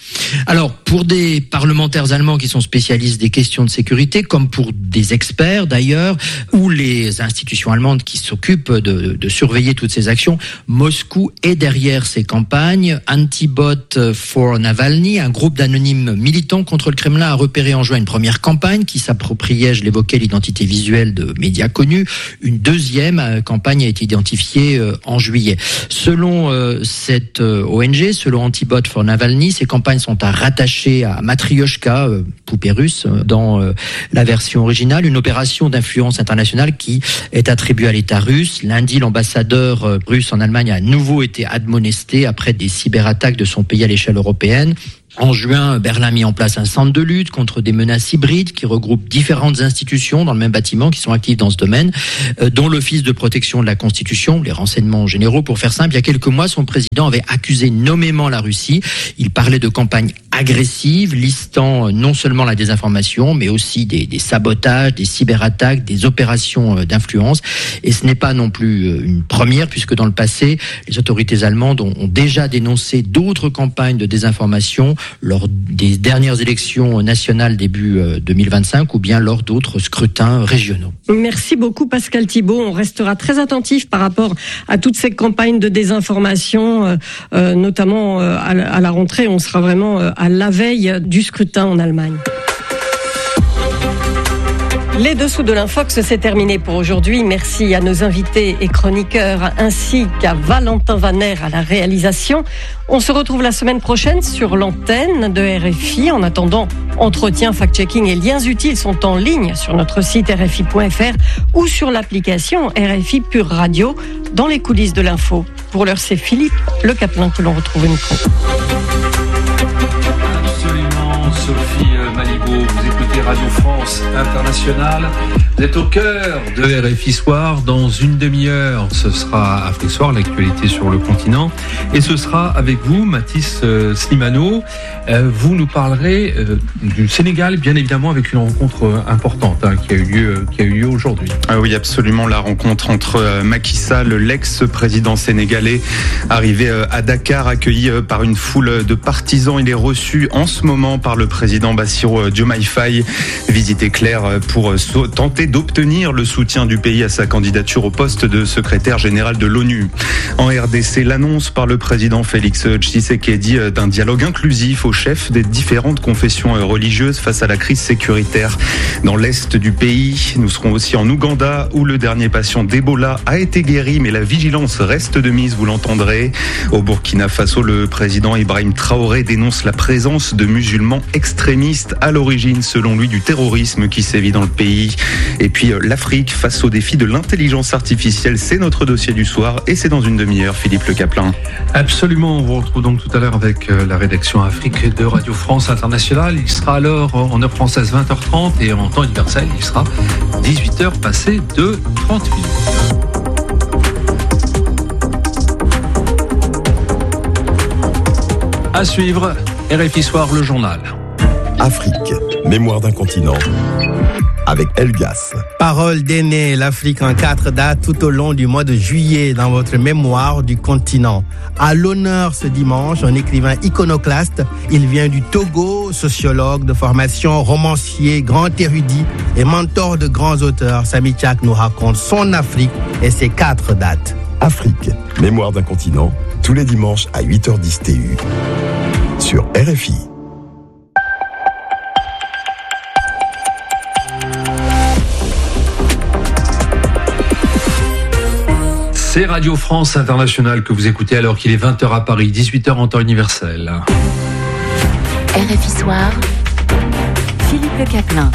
Alors, pour des parlementaires allemands qui sont spécialistes des questions de sécurité, comme pour des experts d'ailleurs, ou les institutions allemandes qui s'occupent de surveiller toutes ces actions, Moscou est derrière ces campagnes. Antibot for Navalny, un groupe d'anonymes militants contre le Kremlin, a repéré en juin une première campagne qui s'appropriait, je l'évoquais, l'identité visuelle de médias connus. Une deuxième campagne a été identifiée en juillet. Selon cette ONG, selon Antibot for Navalny, ces campagnes sont à rattacher à Matryoshka, poupée russe, dans la version originale, une opération d'influence internationale qui est attribuée à l'État russe. Lundi, l'ambassadeur russe en Allemagne a à nouveau été admonesté après des cyberattaques de son pays à l'échelle européenne. En juin, Berlin a mis en place un centre de lutte contre des menaces hybrides qui regroupe différentes institutions dans le même bâtiment qui sont actives dans ce domaine, dont l'Office de protection de la Constitution, les renseignements généraux. Pour faire simple, il y a quelques mois, son président avait accusé nommément la Russie. Il parlait de campagne agressive, listant non seulement la désinformation, mais aussi des sabotages, des cyberattaques, des opérations d'influence. Et ce n'est pas non plus une première, puisque dans le passé, les autorités allemandes ont déjà dénoncé d'autres campagnes de désinformation lors des dernières élections nationales début 2025 ou bien lors d'autres scrutins régionaux. Merci beaucoup Pascal Thibault. On restera très attentif par rapport à toutes ces campagnes de désinformation, notamment à la rentrée. On sera vraiment à la veille du scrutin en Allemagne. Les dessous de l'Infox, c'est terminé pour aujourd'hui. Merci à nos invités et chroniqueurs ainsi qu'à Valentin Vaner à la réalisation. On se retrouve la semaine prochaine sur l'antenne de RFI. En attendant, entretien, fact-checking et liens utiles sont en ligne sur notre site rfi.fr ou sur l'application RFI Pure Radio dans les coulisses de l'info. Pour l'heure, c'est Philippe Le Caplin que l'on retrouve au micro. Sophie Malibaud, vous écoutez Radio France Internationale. Vous êtes au cœur de RFI Soir. Dans une demi-heure, ce sera Afrique Soir, l'actualité sur le continent. Et ce sera avec vous, Mathis Slimano. Vous nous parlerez du Sénégal, bien évidemment, avec une rencontre importante qui a eu lieu aujourd'hui. Ah oui, absolument. La rencontre entre Macky Sall, l'ex-président sénégalais, arrivé à Dakar, accueilli par une foule de partisans. Il est reçu en ce moment par le président Bassirou Diomaye Faye. Visite éclair pour tenter d'obtenir le soutien du pays à sa candidature au poste de secrétaire général de l'ONU. En RDC, l'annonce par le président Félix Tshisekedi d'un dialogue inclusif aux chefs des différentes confessions religieuses face à la crise sécuritaire dans l'est du pays. Nous serons aussi en Ouganda où le dernier patient d'Ebola a été guéri, mais la vigilance reste de mise, vous l'entendrez. Au Burkina Faso, le président Ibrahim Traoré dénonce la présence de musulmans extrémistes à l'origine, selon lui, du terrorisme qui sévit dans le pays. Et puis l'Afrique face au défi de l'intelligence artificielle, c'est notre dossier du soir et c'est dans une demi-heure, Philippe Le Caplin. Absolument, on vous retrouve donc tout à l'heure avec la rédaction Afrique de Radio France Internationale. Il sera alors en heure française 20h30 et en temps universel, il sera 18h passées de 30 minutes. À suivre, RFI Soir, le journal. Afrique, mémoire d'un continent, avec Elgas. Parole d'aîné, l'Afrique en 4 dates tout au long du mois de juillet dans votre mémoire du continent. À l'honneur ce dimanche, un écrivain iconoclaste. Il vient du Togo, sociologue de formation, romancier, grand érudit et mentor de grands auteurs. Samy Tchak nous raconte son Afrique et ses 4 dates. Afrique, mémoire d'un continent, tous les dimanches à 8h10 TU. Sur RFI. C'est Radio France Internationale que vous écoutez alors qu'il est 20h à Paris, 18h en temps universel. RFI Soir, Philippe Le Caplin.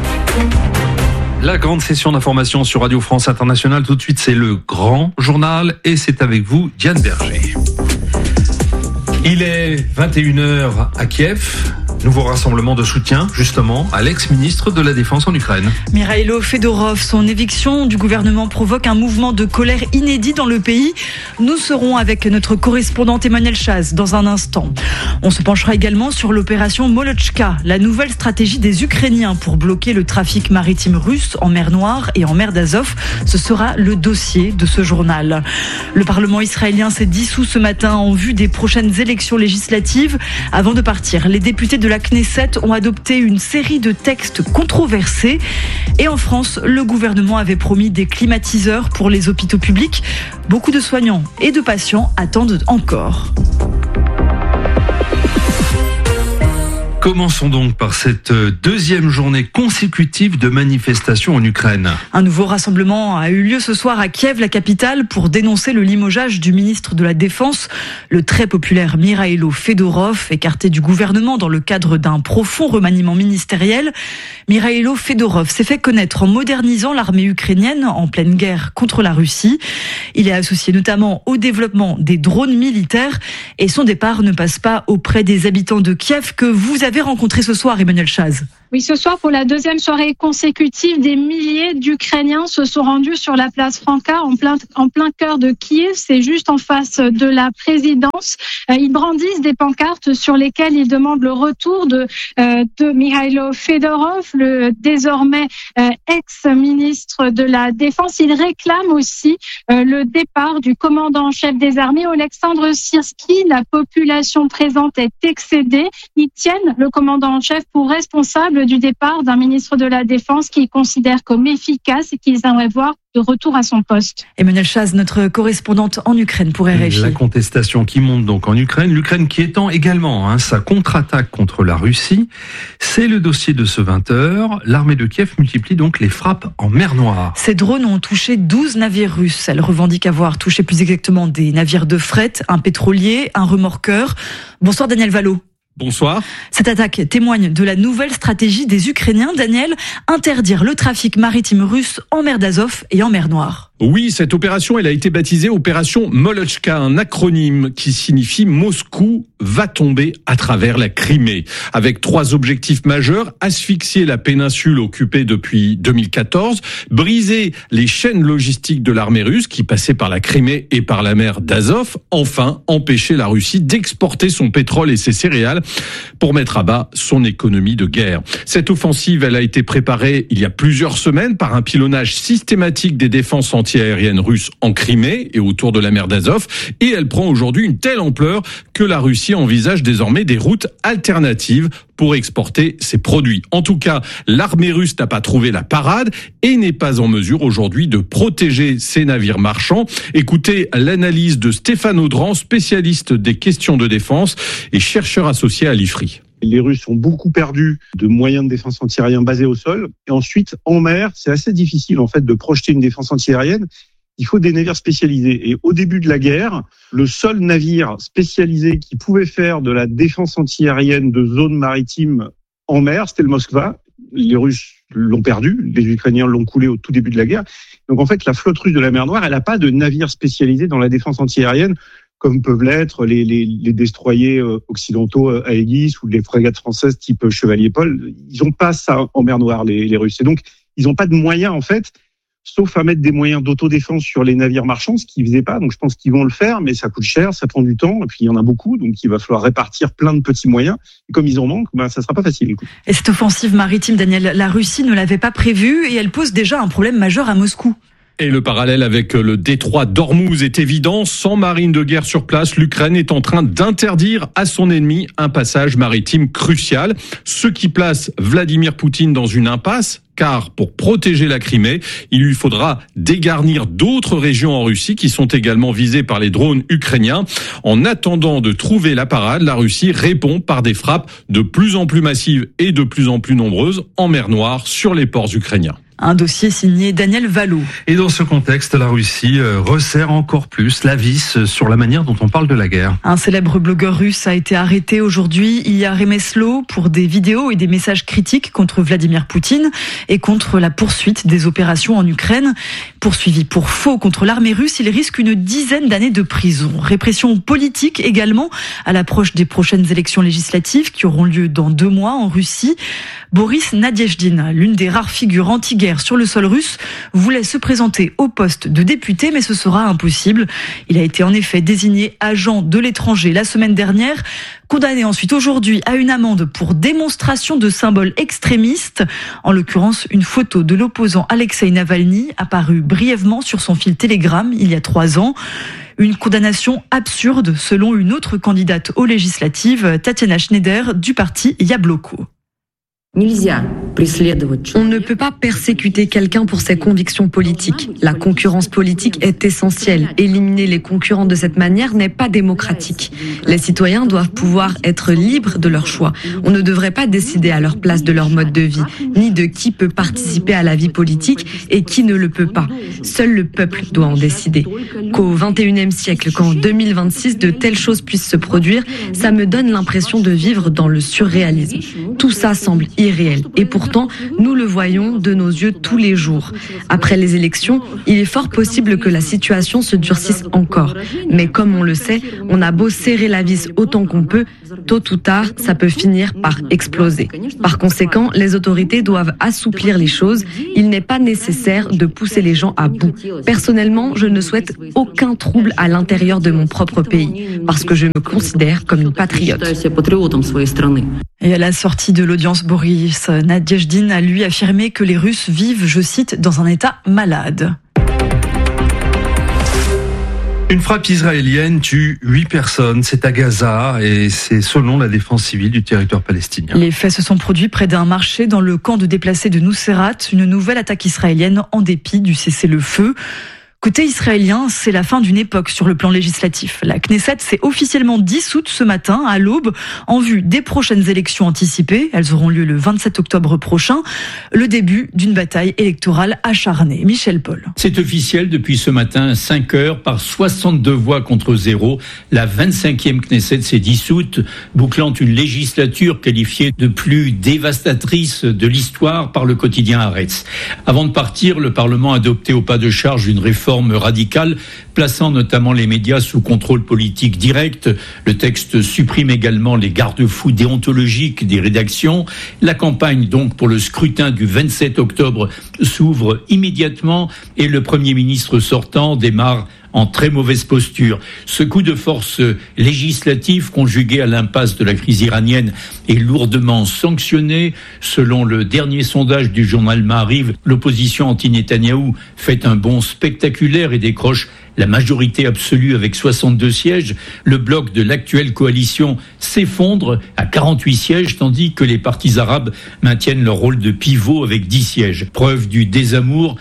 La grande session d'information sur Radio France Internationale, tout de suite c'est le grand journal et c'est avec vous Diane Berger. Il est 21h à Kiev. Nouveau rassemblement de soutien, justement, à l'ex-ministre de la Défense en Ukraine. Mikhailo Fedorov, son éviction du gouvernement provoque un mouvement de colère inédit dans le pays. Nous serons avec notre correspondante Emmanuel Chaz dans un instant. On se penchera également sur l'opération Molochka, la nouvelle stratégie des Ukrainiens pour bloquer le trafic maritime russe en mer Noire et en mer d'Azov. Ce sera le dossier de ce journal. Le Parlement israélien s'est dissous ce matin en vue des prochaines élections législatives. Avant de partir, les députés de la Knesset ont adopté une série de textes controversés. Et en France, le gouvernement avait promis des climatiseurs pour les hôpitaux publics. Beaucoup de soignants et de patients attendent encore. Commençons donc par cette deuxième journée consécutive de manifestations en Ukraine. Un nouveau rassemblement a eu lieu ce soir à Kiev, la capitale, pour dénoncer le limogeage du ministre de la Défense, le très populaire Mikhailo Fedorov, écarté du gouvernement dans le cadre d'un profond remaniement ministériel. Mikhailo Fedorov s'est fait connaître en modernisant l'armée ukrainienne en pleine guerre contre la Russie. Il est associé notamment au développement des drones militaires et son départ ne passe pas auprès des habitants de Kiev que vous avez rencontré ce soir, Emmanuel Chaz. Oui, ce soir, pour la deuxième soirée consécutive, des milliers d'Ukrainiens se sont rendus sur la place Franka, en plein cœur de Kiev. C'est juste en face de la présidence. Ils brandissent des pancartes sur lesquelles ils demandent le retour de Mikhailo Fedorov, le désormais ex-ministre de la Défense. Ils réclament aussi le départ du commandant en chef des armées, Oleksandr Syrski. La population présente est excédée. Ils tiennent le commandant en chef pour responsable du départ d'un ministre de la Défense qu'ils considèrent comme efficace et qu'ils aimeraient voir de retour à son poste. Emmanuel Chaz, notre correspondante en Ukraine pour RFI. La contestation qui monte donc en Ukraine, l'Ukraine qui étend également sa contre-attaque contre la Russie. C'est le dossier de ce 20h. L'armée de Kiev multiplie donc les frappes en mer Noire. Ces drones ont touché 12 navires russes. Elle revendique avoir touché plus exactement des navires de fret, un pétrolier, un remorqueur. Bonsoir Daniel Vallot. Bonsoir. Cette attaque témoigne de la nouvelle stratégie des Ukrainiens, Daniel, interdire le trafic maritime russe en mer d'Azov et en mer Noire. Oui, cette opération, elle a été baptisée opération Molochka, un acronyme qui signifie Moscou va tomber à travers la Crimée. Avec 3 objectifs majeurs: asphyxier la péninsule occupée depuis 2014, briser les chaînes logistiques de l'armée russe qui passaient par la Crimée et par la mer d'Azov, enfin empêcher la Russie d'exporter son pétrole et ses céréales pour mettre à bas son économie de guerre. Cette offensive, elle a été préparée il y a plusieurs semaines par un pilonnage systématique des défenses anti-aériennes russes en Crimée et autour de la mer d'Azov, et elle prend aujourd'hui une telle ampleur que la Russie envisage désormais des routes alternatives pour exporter ses produits. En tout cas, l'armée russe n'a pas trouvé la parade et n'est pas en mesure aujourd'hui de protéger ses navires marchands. Écoutez l'analyse de Stéphane Audran, spécialiste des questions de défense et chercheur associé à l'IFRI. Les Russes ont beaucoup perdu de moyens de défense antiaérienne basés au sol. Et ensuite, en mer, c'est assez difficile en fait de projeter une défense antiaérienne. Il faut des navires spécialisés. Et au début de la guerre, le seul navire spécialisé qui pouvait faire de la défense antiaérienne de zones maritimes en mer, c'était le Moskva. Les Russes l'ont perdu, les Ukrainiens l'ont coulé au tout début de la guerre. Donc en fait, la flotte russe de la mer Noire, elle n'a pas de navire spécialisé dans la défense antiaérienne, comme peuvent l'être les destroyers occidentaux Aegis ou les frégates françaises type Chevalier Paul. Ils n'ont pas ça en mer Noire, les Russes. Et donc, ils n'ont pas de moyens, en fait, sauf à mettre des moyens d'autodéfense sur les navires marchands, ce qu'ils faisaient pas. Donc, je pense qu'ils vont le faire, mais ça coûte cher, ça prend du temps, et puis il y en a beaucoup, donc il va falloir répartir plein de petits moyens. Et comme ils en manquent, ça sera pas facile. Et cette offensive maritime, Daniel, la Russie ne l'avait pas prévue, et elle pose déjà un problème majeur à Moscou. Et le parallèle avec le détroit d'Ormuz est évident. Sans marine de guerre sur place, l'Ukraine est en train d'interdire à son ennemi un passage maritime crucial, ce qui place Vladimir Poutine dans une impasse. Car pour protéger la Crimée, il lui faudra dégarnir d'autres régions en Russie qui sont également visées par les drones ukrainiens. En attendant de trouver la parade, la Russie répond par des frappes de plus en plus massives et de plus en plus nombreuses en mer Noire sur les ports ukrainiens. Un dossier signé Daniel Valo. Et dans ce contexte, la Russie resserre encore plus la vis sur la manière dont on parle de la guerre. Un célèbre blogueur russe a été arrêté aujourd'hui, Ilya Remeslo, pour des vidéos et des messages critiques contre Vladimir Poutine et contre la poursuite des opérations en Ukraine. Poursuivi pour faux contre l'armée russe, il risque une dizaine d'années de prison. Répression politique également à l'approche des prochaines élections législatives qui auront lieu dans 2 mois en Russie. Boris Nadezhdin, l'une des rares figures anti-guerre sur le sol russe, voulait se présenter au poste de député, mais ce sera impossible. Il a été en effet désigné agent de l'étranger la semaine dernière, condamné ensuite aujourd'hui à une amende pour démonstration de symboles extrémistes. En l'occurrence, une photo de l'opposant Alexei Navalny apparue brièvement sur son fil Telegram il y a 3 ans. Une condamnation absurde selon une autre candidate aux législatives, Tatiana Schneider du parti Yabloko. On ne peut pas persécuter quelqu'un pour ses convictions politiques. La concurrence politique est essentielle. Éliminer les concurrents de cette manière n'est pas démocratique. Les citoyens doivent pouvoir être libres de leur choix. On ne devrait pas décider à leur place de leur mode de vie, ni de qui peut participer à la vie politique et qui ne le peut pas. Seul le peuple doit en décider. Qu'au XXIe siècle, qu'en 2026, de telles choses puissent se produire, ça me donne l'impression de vivre dans le surréalisme. Tout ça semble irréel. Et pourtant, nous le voyons de nos yeux tous les jours. Après les élections, il est fort possible que la situation se durcisse encore. Mais comme on le sait, on a beau serrer la vis autant qu'on peut, tôt ou tard, ça peut finir par exploser. Par conséquent, les autorités doivent assouplir les choses. Il n'est pas nécessaire de pousser les gens à bout. Personnellement, je ne souhaite aucun trouble à l'intérieur de mon propre pays, parce que je me considère comme une patriote. Et à la sortie de l'audience, Boris Nadezhdin a lui affirmé que les Russes vivent, je cite, dans un état malade. Une frappe israélienne tue 8 personnes. C'est à Gaza et c'est selon la défense civile du territoire palestinien. Les faits se sont produits près d'un marché dans le camp de déplacés de Nuseirat. Une nouvelle attaque israélienne en dépit du cessez-le-feu. Côté israélien, c'est la fin d'une époque sur le plan législatif. La Knesset s'est officiellement dissoute ce matin à l'aube en vue des prochaines élections anticipées. Elles auront lieu le 27 octobre prochain. Le début d'une bataille électorale acharnée. Michel Paul. C'est officiel depuis ce matin, 5 heures, par 62 voix contre 0. La 25e Knesset s'est dissoute, bouclant une législature qualifiée de plus dévastatrice de l'histoire par le quotidien Haaretz. Avant de partir, le Parlement a adopté au pas de charge une réforme radicale, plaçant notamment les médias sous contrôle politique direct. Le texte supprime également les garde-fous déontologiques des rédactions. La campagne donc pour le scrutin du 27 octobre s'ouvre immédiatement et le Premier ministre sortant démarre en très mauvaise posture. Ce coup de force législatif conjugué à l'impasse de la crise iranienne est lourdement sanctionné. Selon le dernier sondage du journal Maariv, l'opposition anti-Netanyahou fait un bond spectaculaire et décroche la majorité absolue avec 62 sièges. Le bloc de l'actuelle coalition s'effondre à 48 sièges, tandis que les partis arabes maintiennent leur rôle de pivot avec 10 sièges. Preuve du désamour,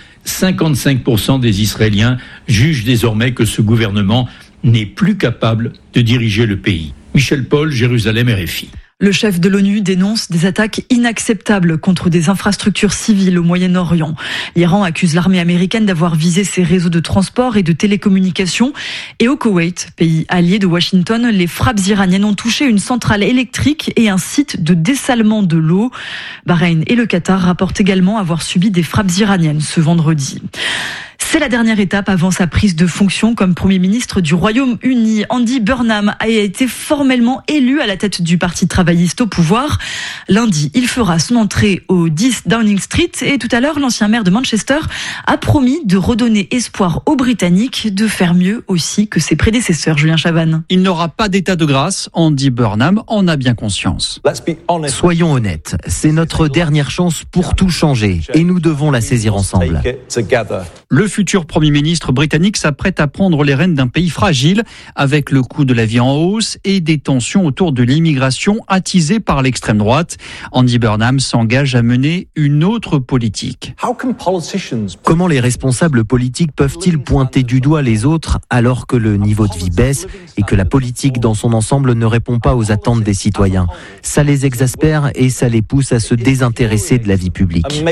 55% des Israéliens jugent désormais que ce gouvernement n'est plus capable de diriger le pays. Michel Paul, Jérusalem, RFI. Le chef de l'ONU dénonce des attaques inacceptables contre des infrastructures civiles au Moyen-Orient. L'Iran accuse l'armée américaine d'avoir visé ses réseaux de transport et de télécommunications. Et au Koweït, pays allié de Washington, les frappes iraniennes ont touché une centrale électrique et un site de dessalement de l'eau. Bahreïn et le Qatar rapportent également avoir subi des frappes iraniennes ce vendredi. C'est la dernière étape avant sa prise de fonction comme Premier ministre du Royaume-Uni. Andy Burnham a été formellement élu à la tête du Parti travailliste au pouvoir. Lundi, il fera son entrée au 10 Downing Street et tout à l'heure, l'ancien maire de Manchester a promis de redonner espoir aux Britanniques de faire mieux aussi que ses prédécesseurs. Julien Chavannes. Il n'aura pas d'état de grâce, Andy Burnham en a bien conscience. Soyons honnêtes, c'est notre dernière chance pour tout changer et nous devons la saisir ensemble. Le futur futur Premier ministre britannique s'apprête à prendre les rênes d'un pays fragile, avec le coût de la vie en hausse et des tensions autour de l'immigration attisées par l'extrême droite. Andy Burnham s'engage à mener une autre politique. Comment les responsables politiques peuvent-ils pointer du doigt les autres alors que le niveau de vie baisse et que la politique dans son ensemble ne répond pas aux attentes des citoyens ? Ça les exaspère et ça les pousse à se désintéresser de la vie publique.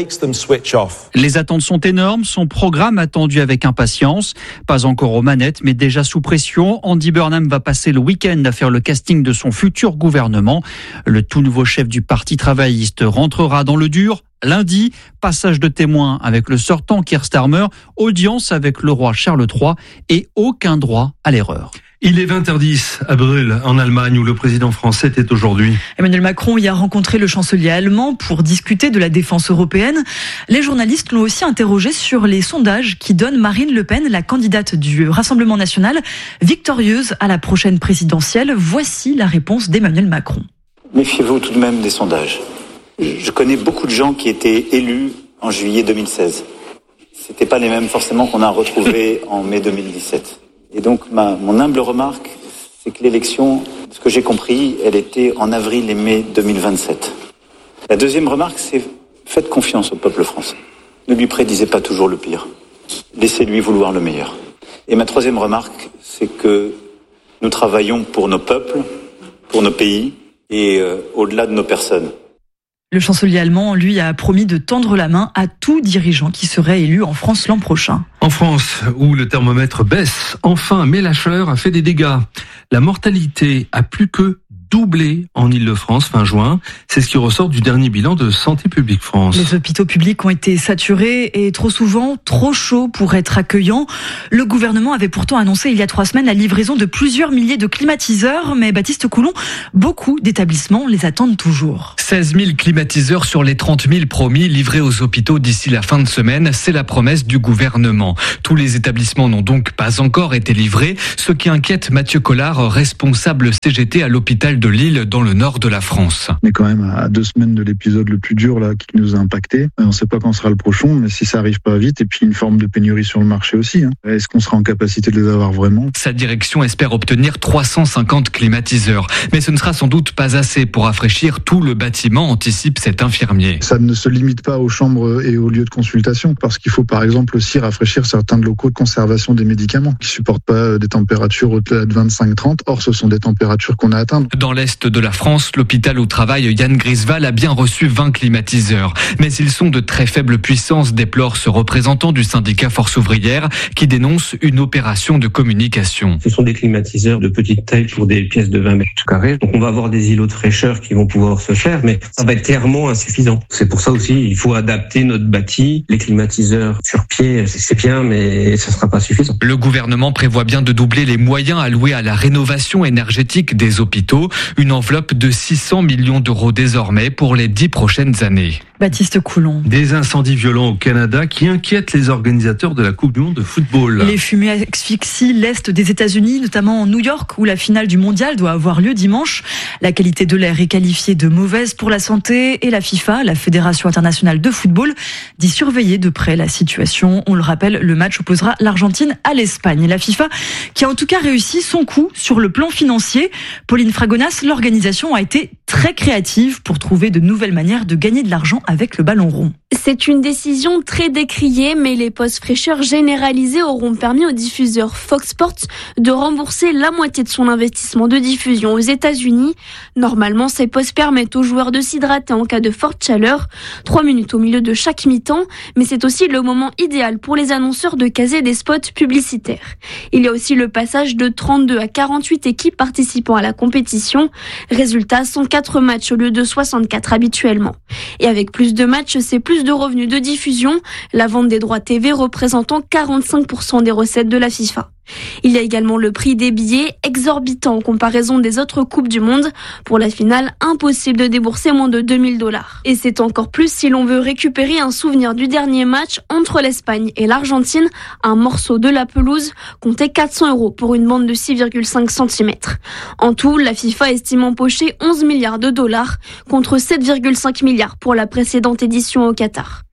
Les attentes sont énormes, son programme attendu avec impatience. Pas encore aux manettes, mais déjà sous pression. Andy Burnham va passer le week-end à faire le casting de son futur gouvernement. Le tout nouveau chef du Parti travailliste rentrera dans le dur. Lundi, passage de témoin avec le sortant Keir Starmer, audience avec le roi Charles III et aucun droit à l'erreur. Il est 20h10 à Brühl, en Allemagne, où le président français était aujourd'hui. Emmanuel Macron y a rencontré le chancelier allemand pour discuter de la défense européenne. Les journalistes l'ont aussi interrogé sur les sondages qui donnent Marine Le Pen, la candidate du Rassemblement national, victorieuse à la prochaine présidentielle. Voici la réponse d'Emmanuel Macron. Méfiez-vous tout de même des sondages. Je connais beaucoup de gens qui étaient élus en juillet 2016. C'était pas les mêmes forcément qu'on a retrouvés en mai 2017. Et donc, mon humble remarque, c'est que l'élection, ce que j'ai compris, elle était en avril et mai 2027. La deuxième remarque, c'est faites confiance au peuple français. Ne lui prédisez pas toujours le pire. Laissez-lui vouloir le meilleur. Et ma troisième remarque, c'est que nous travaillons pour nos peuples, pour nos pays et au-delà de nos personnes. Le chancelier allemand, lui, a promis de tendre la main à tout dirigeant qui serait élu en France l'an prochain. En France, où le thermomètre baisse, enfin, mais la chaleur a fait des dégâts. La mortalité a plus que doublé en Ile-de-France fin juin. C'est ce qui ressort du dernier bilan de Santé publique France. Les hôpitaux publics ont été saturés et trop souvent trop chauds pour être accueillants. Le gouvernement avait pourtant annoncé il y a 3 semaines la livraison de plusieurs milliers de climatiseurs, mais Baptiste Coulon, beaucoup d'établissements les attendent toujours. 16 000 climatiseurs sur les 30 000 promis livrés aux hôpitaux d'ici la fin de semaine, c'est la promesse du gouvernement. Tous les établissements n'ont donc pas encore été livrés, ce qui inquiète Mathieu Collard, responsable CGT à l'hôpital de Lille dans le nord de la France. On est quand même à 2 semaines de l'épisode le plus dur là qui nous a impacté. On ne sait pas quand sera le prochain, mais si ça arrive pas vite, et puis une forme de pénurie sur le marché aussi. Est-ce qu'on sera en capacité de les avoir vraiment ? Sa direction espère obtenir 350 climatiseurs, mais ce ne sera sans doute pas assez pour rafraîchir tout le bâtiment, anticipe cet infirmier. Ça ne se limite pas aux chambres et aux lieux de consultation, parce qu'il faut par exemple aussi rafraîchir certains locaux de conservation des médicaments qui supportent pas des températures au-delà de 25-30. Or, ce sont des températures qu'on a atteintes. Dans l'est de la France, l'hôpital où travaille Yann Grisval a bien reçu 20 climatiseurs. Mais ils sont de très faible puissance, déplore ce représentant du syndicat Force ouvrière qui dénonce une opération de communication. Ce sont des climatiseurs de petite taille pour des pièces de 20 mètres carrés. Donc on va avoir des îlots de fraîcheur qui vont pouvoir se faire, mais ça va être clairement insuffisant. C'est pour ça aussi, il faut adapter notre bâti. Les climatiseurs sur pied, c'est bien, mais ça ne sera pas suffisant. Le gouvernement prévoit bien de doubler les moyens alloués à la rénovation énergétique des hôpitaux. Une enveloppe de 600 millions d'euros désormais pour les 10 prochaines années. Baptiste Coulon. Des incendies violents au Canada qui inquiètent les organisateurs de la Coupe du Monde de football. Les fumées asphyxient l'est des États-Unis, notamment New York, où la finale du mondial doit avoir lieu dimanche. La qualité de l'air est qualifiée de mauvaise pour la santé et la FIFA, la Fédération internationale de football, dit surveiller de près la situation. On le rappelle, le match opposera l'Argentine à l'Espagne. La FIFA qui a en tout cas réussi son coup sur le plan financier. Pauline Fragonas, l'organisation a été très créative pour trouver de nouvelles manières de gagner de l'argent avec le ballon rond. C'est une décision très décriée, mais les postes fraîcheurs généralisés auront permis au diffuseur Fox Sports de rembourser la moitié de son investissement de diffusion aux États-Unis. Normalement, ces postes permettent aux joueurs de s'hydrater en cas de forte chaleur, 3 minutes au milieu de chaque mi-temps, mais c'est aussi le moment idéal pour les annonceurs de caser des spots publicitaires. Il y a aussi le passage de 32 à 48 équipes participant à la compétition. Résultat, 104 matchs au lieu de 64 habituellement. Et avec plus de matchs, c'est plus de revenus de diffusion, la vente des droits TV représentant 45% des recettes de la FIFA. Il y a également le prix des billets, exorbitant en comparaison des autres Coupes du Monde. Pour la finale, impossible de débourser moins de $2000. Et c'est encore plus si l'on veut récupérer un souvenir du dernier match entre l'Espagne et l'Argentine. Un morceau de la pelouse comptait 400 € pour une bande de 6,5 cm. En tout, la FIFA estime empocher $11 milliards contre 7,5 milliards pour la précédente édition au Qatar.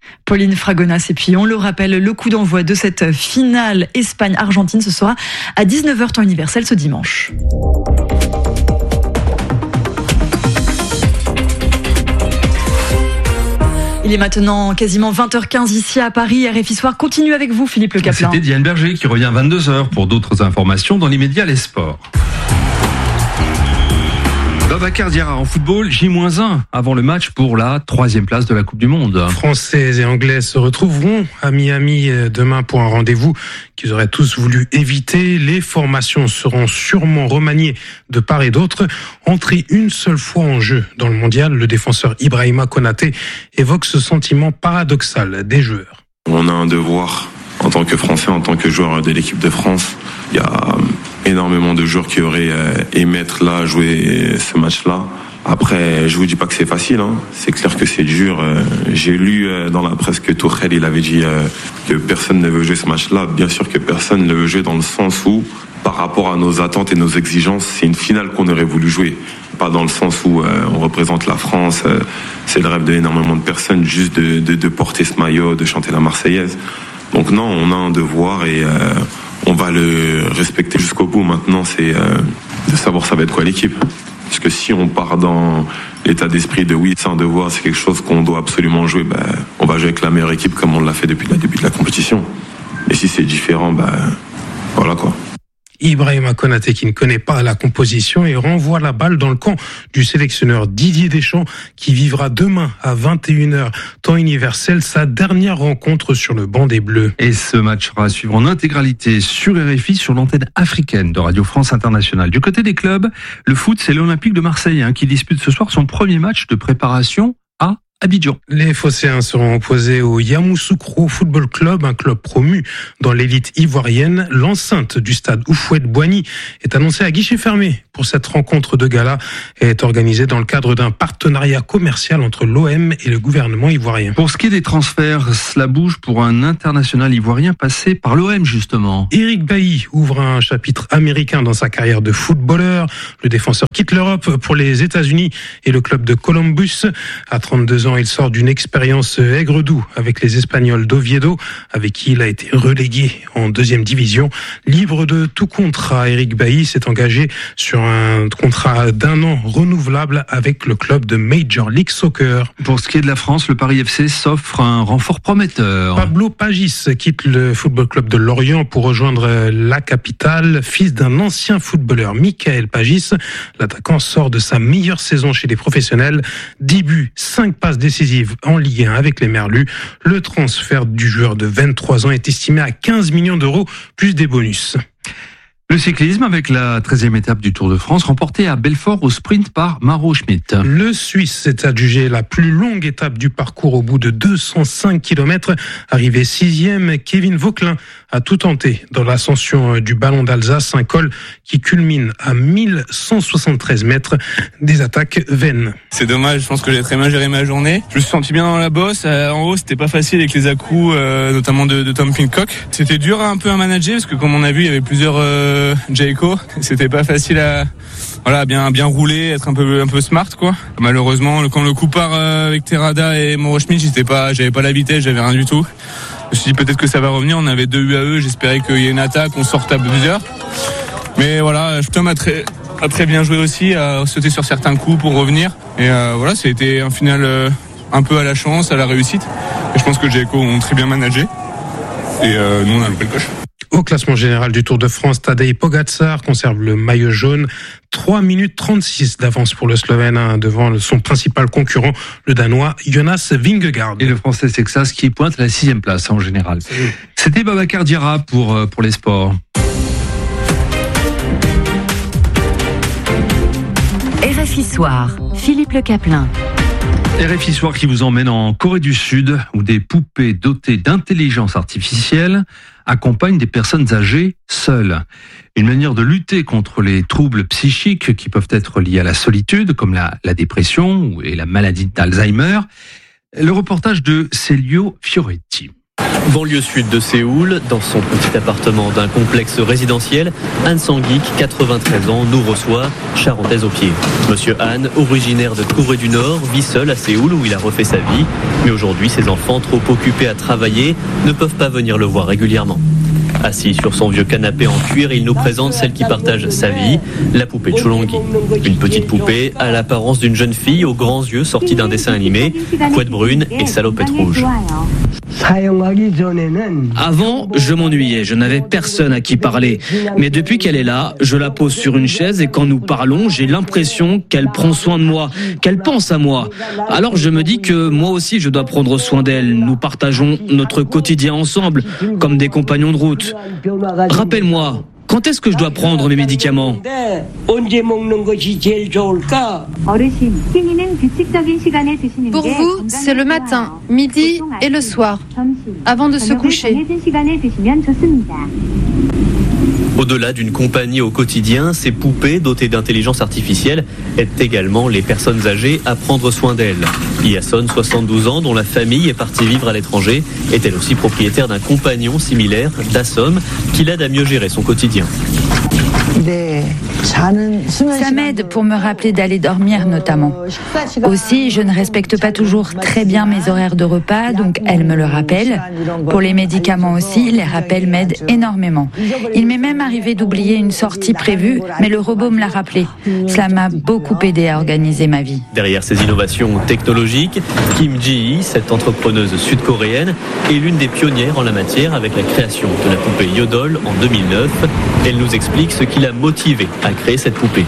Pauline Fragonas. Et puis on le rappelle, le coup d'envoi de cette finale Espagne-Argentine, ce sera à 19h temps universel ce dimanche. Il est maintenant quasiment 20h15 ici à Paris. RFI Soir continue avec vous, Philippe Le Caplin. C'était Diane Berger qui revient à 22h pour d'autres informations dans l'immédiat, les sports. Babacar Diarra en football, J-1 avant le match pour la 3e place de la Coupe du Monde. Français et Anglais se retrouveront à Miami demain pour un rendez-vous qu'ils auraient tous voulu éviter. Les formations seront sûrement remaniées de part et d'autre. Entré une seule fois en jeu dans le mondial, le défenseur Ibrahima Konaté évoque ce sentiment paradoxal des joueurs. On a un devoir en tant que Français, en tant que joueur de l'équipe de France. Il y a énormément de joueurs qui auraient aimé être là, jouer ce match-là. Après, je vous dis pas que c'est facile, hein. C'est clair que c'est dur. J'ai lu dans la presse que Tuchel, il avait dit que personne ne veut jouer ce match-là. Bien sûr que personne ne veut jouer dans le sens où, par rapport à nos attentes et nos exigences, c'est une finale qu'on aurait voulu jouer. Pas dans le sens où on représente la France, c'est le rêve d'énormément de personnes, juste de porter ce maillot, de chanter la Marseillaise. Donc non, on a un devoir et on va le respecter jusqu'au bout. Maintenant, c'est de savoir ça va être quoi l'équipe. Parce que si on part dans l'état d'esprit de oui, c'est un devoir, c'est quelque chose qu'on doit absolument jouer, on va jouer avec la meilleure équipe comme on l'a fait depuis le début de la compétition. Et si c'est différent, voilà quoi. Ibrahima Konaté qui ne connaît pas la composition et renvoie la balle dans le camp du sélectionneur Didier Deschamps qui vivra demain à 21h temps universel sa dernière rencontre sur le banc des Bleus. Et ce match sera à suivre en intégralité sur RFI sur l'antenne africaine de Radio France Internationale. Du côté des clubs, le foot, c'est l'Olympique de Marseille qui dispute ce soir son premier match de préparation à Abidjan. Les Phocéens seront opposés au Yamoussoukro Football Club, un club promu dans l'élite ivoirienne. L'enceinte du stade Houphouët-Boigny est annoncée à guichet fermé pour cette rencontre de gala et est organisée dans le cadre d'un partenariat commercial entre l'OM et le gouvernement ivoirien. Pour ce qui est des transferts, cela bouge pour un international ivoirien passé par l'OM justement. Eric Bailly ouvre un chapitre américain dans sa carrière de footballeur. Le défenseur quitte l'Europe pour les États-Unis et le club de Columbus. À 32 ans, il sort d'une expérience aigre-doux avec les Espagnols d'Oviedo, avec qui il a été relégué en 2e division. Libre de tout contrat, Eric Bailly s'est engagé sur un contrat d'1 an renouvelable avec le club de Major League Soccer. Pour ce qui est de la France, le Paris FC s'offre un renfort prometteur. Pablo Pagis quitte le football club de Lorient pour rejoindre la capitale. Fils d'un ancien footballeur, Michael Pagis, l'attaquant sort de sa meilleure saison chez les professionnels. 10 buts, 5 passes décisive en Ligue 1 avec les Merlus. Le transfert du joueur de 23 ans est estimé à 15 millions d'euros plus des bonus. Le cyclisme avec la 13e étape du Tour de France remportée à Belfort au sprint par Maro Schmidt. Le Suisse s'est adjugé la plus longue étape du parcours au bout de 205 km. Arrivé 6e, Kevin Vauquelin a tout tenté dans l'ascension du Ballon d'Alsace, un col qui culmine à 1173 mètres. Des attaques vaines. C'est dommage, je pense que j'ai très mal géré ma journée. Je me suis senti bien dans la bosse. En haut, c'était pas facile avec les à-coups, notamment de Tom Pidcock. C'était dur un peu à manager parce que comme on a vu, il y avait plusieurs Jayco. C'était pas facile à bien rouler, être un peu smart quoi. Malheureusement, quand le coup part avec Terrada et Mauro Schmidt, j'avais pas la vitesse, j'avais rien du tout. Je me suis dit peut-être que ça va revenir. On avait 2 UAE, j'espérais qu'il y ait une attaque, on sorte à plusieurs. Mais voilà, Tom a très bien joué aussi, a sauté sur certains coups pour revenir. Et voilà, c'était un final un peu à la chance, à la réussite. Et je pense que Jayco ont très bien managé. Et nous, on a loupé le coche. Au classement général du Tour de France, Tadej Pogačar conserve le maillot jaune. 3 minutes 36 d'avance pour le Slovène devant son principal concurrent, le Danois Jonas Vingegaard. Et le Français Sexas qui pointe la 6e place en général. C'était Babacar Diarra pour les sports. RFI Soir, Philippe Le Caplin. RFI Soir qui vous emmène en Corée du Sud où des poupées dotées d'intelligence artificielle accompagnent des personnes âgées seules. Une manière de lutter contre les troubles psychiques qui peuvent être liés à la solitude, comme la dépression et la maladie d'Alzheimer. Le reportage de Celio Fioretti. Banlieue sud de Séoul, dans son petit appartement d'un complexe résidentiel, Anne Sanguik, 93 ans, nous reçoit, charentaise aux pieds. Monsieur Anne, originaire de Corée du Nord, vit seul à Séoul où il a refait sa vie. Mais aujourd'hui, ses enfants, trop occupés à travailler, ne peuvent pas venir le voir régulièrement. Assis sur son vieux canapé en cuir, il nous présente celle qui partage sa vie, la poupée de Cholongi. Une petite poupée à l'apparence d'une jeune fille aux grands yeux sortie d'un dessin animé, couette brune et salopette rouge. Avant, je m'ennuyais, je n'avais personne à qui parler. Mais depuis qu'elle est là, je la pose sur une chaise et quand nous parlons, j'ai l'impression qu'elle prend soin de moi, qu'elle pense à moi. Alors je me dis que moi aussi je dois prendre soin d'elle. Nous partageons notre quotidien ensemble, comme des compagnons de route. Rappelle-moi, quand est-ce que je dois prendre mes médicaments ? Pour vous, c'est le matin, midi et le soir, avant de se coucher. Au-delà d'une compagnie au quotidien, ces poupées dotées d'intelligence artificielle aident également les personnes âgées à prendre soin d'elles. Iason, 72 ans, dont la famille est partie vivre à l'étranger, est elle aussi propriétaire d'un compagnon similaire, Dassom, qui l'aide à mieux gérer son quotidien. Ça m'aide pour me rappeler d'aller dormir notamment. Aussi, je ne respecte pas toujours très bien mes horaires de repas, donc elle me le rappelle. Pour les médicaments aussi, les rappels m'aident énormément. Il m'est même arrivé d'oublier une sortie prévue, mais le robot me l'a rappelé. Cela m'a beaucoup aidé à organiser ma vie. Derrière ces innovations technologiques, Kim Ji-hee, cette entrepreneuse sud-coréenne, est l'une des pionnières en la matière avec la création de la poupée Yodol en 2009. Elle nous explique ce qui l'a motivée à créer cette poupée.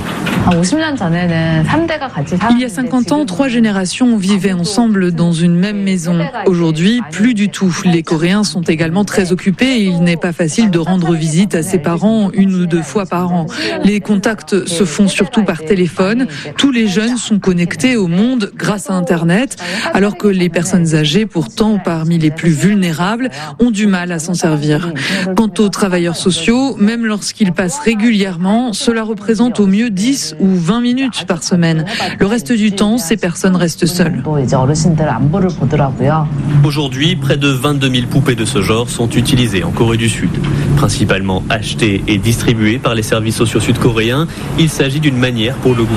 Il y a 50 ans, 3 générations vivaient ensemble dans une même maison. Aujourd'hui, plus du tout. Les Coréens sont également très occupés et il n'est pas facile de rendre visite à ses parents 1 ou 2 fois par an. Les contacts se font surtout par téléphone. Tous les jeunes sont connectés au monde grâce à Internet, alors que les personnes âgées, pourtant parmi les plus vulnérables, ont du mal à s'en servir. Quant aux travailleurs sociaux, même lorsqu'ils passent régulièrement, cela représente au mieux 10 ou 20 minutes par semaine. Le reste du temps, ces personnes restent seules. Aujourd'hui, près de 22 000 poupées de ce genre sont utilisées en Corée du Sud. Principalement achetées et distribuées par les services sociaux sud-coréens, il s'agit d'une manière pour le gouvernement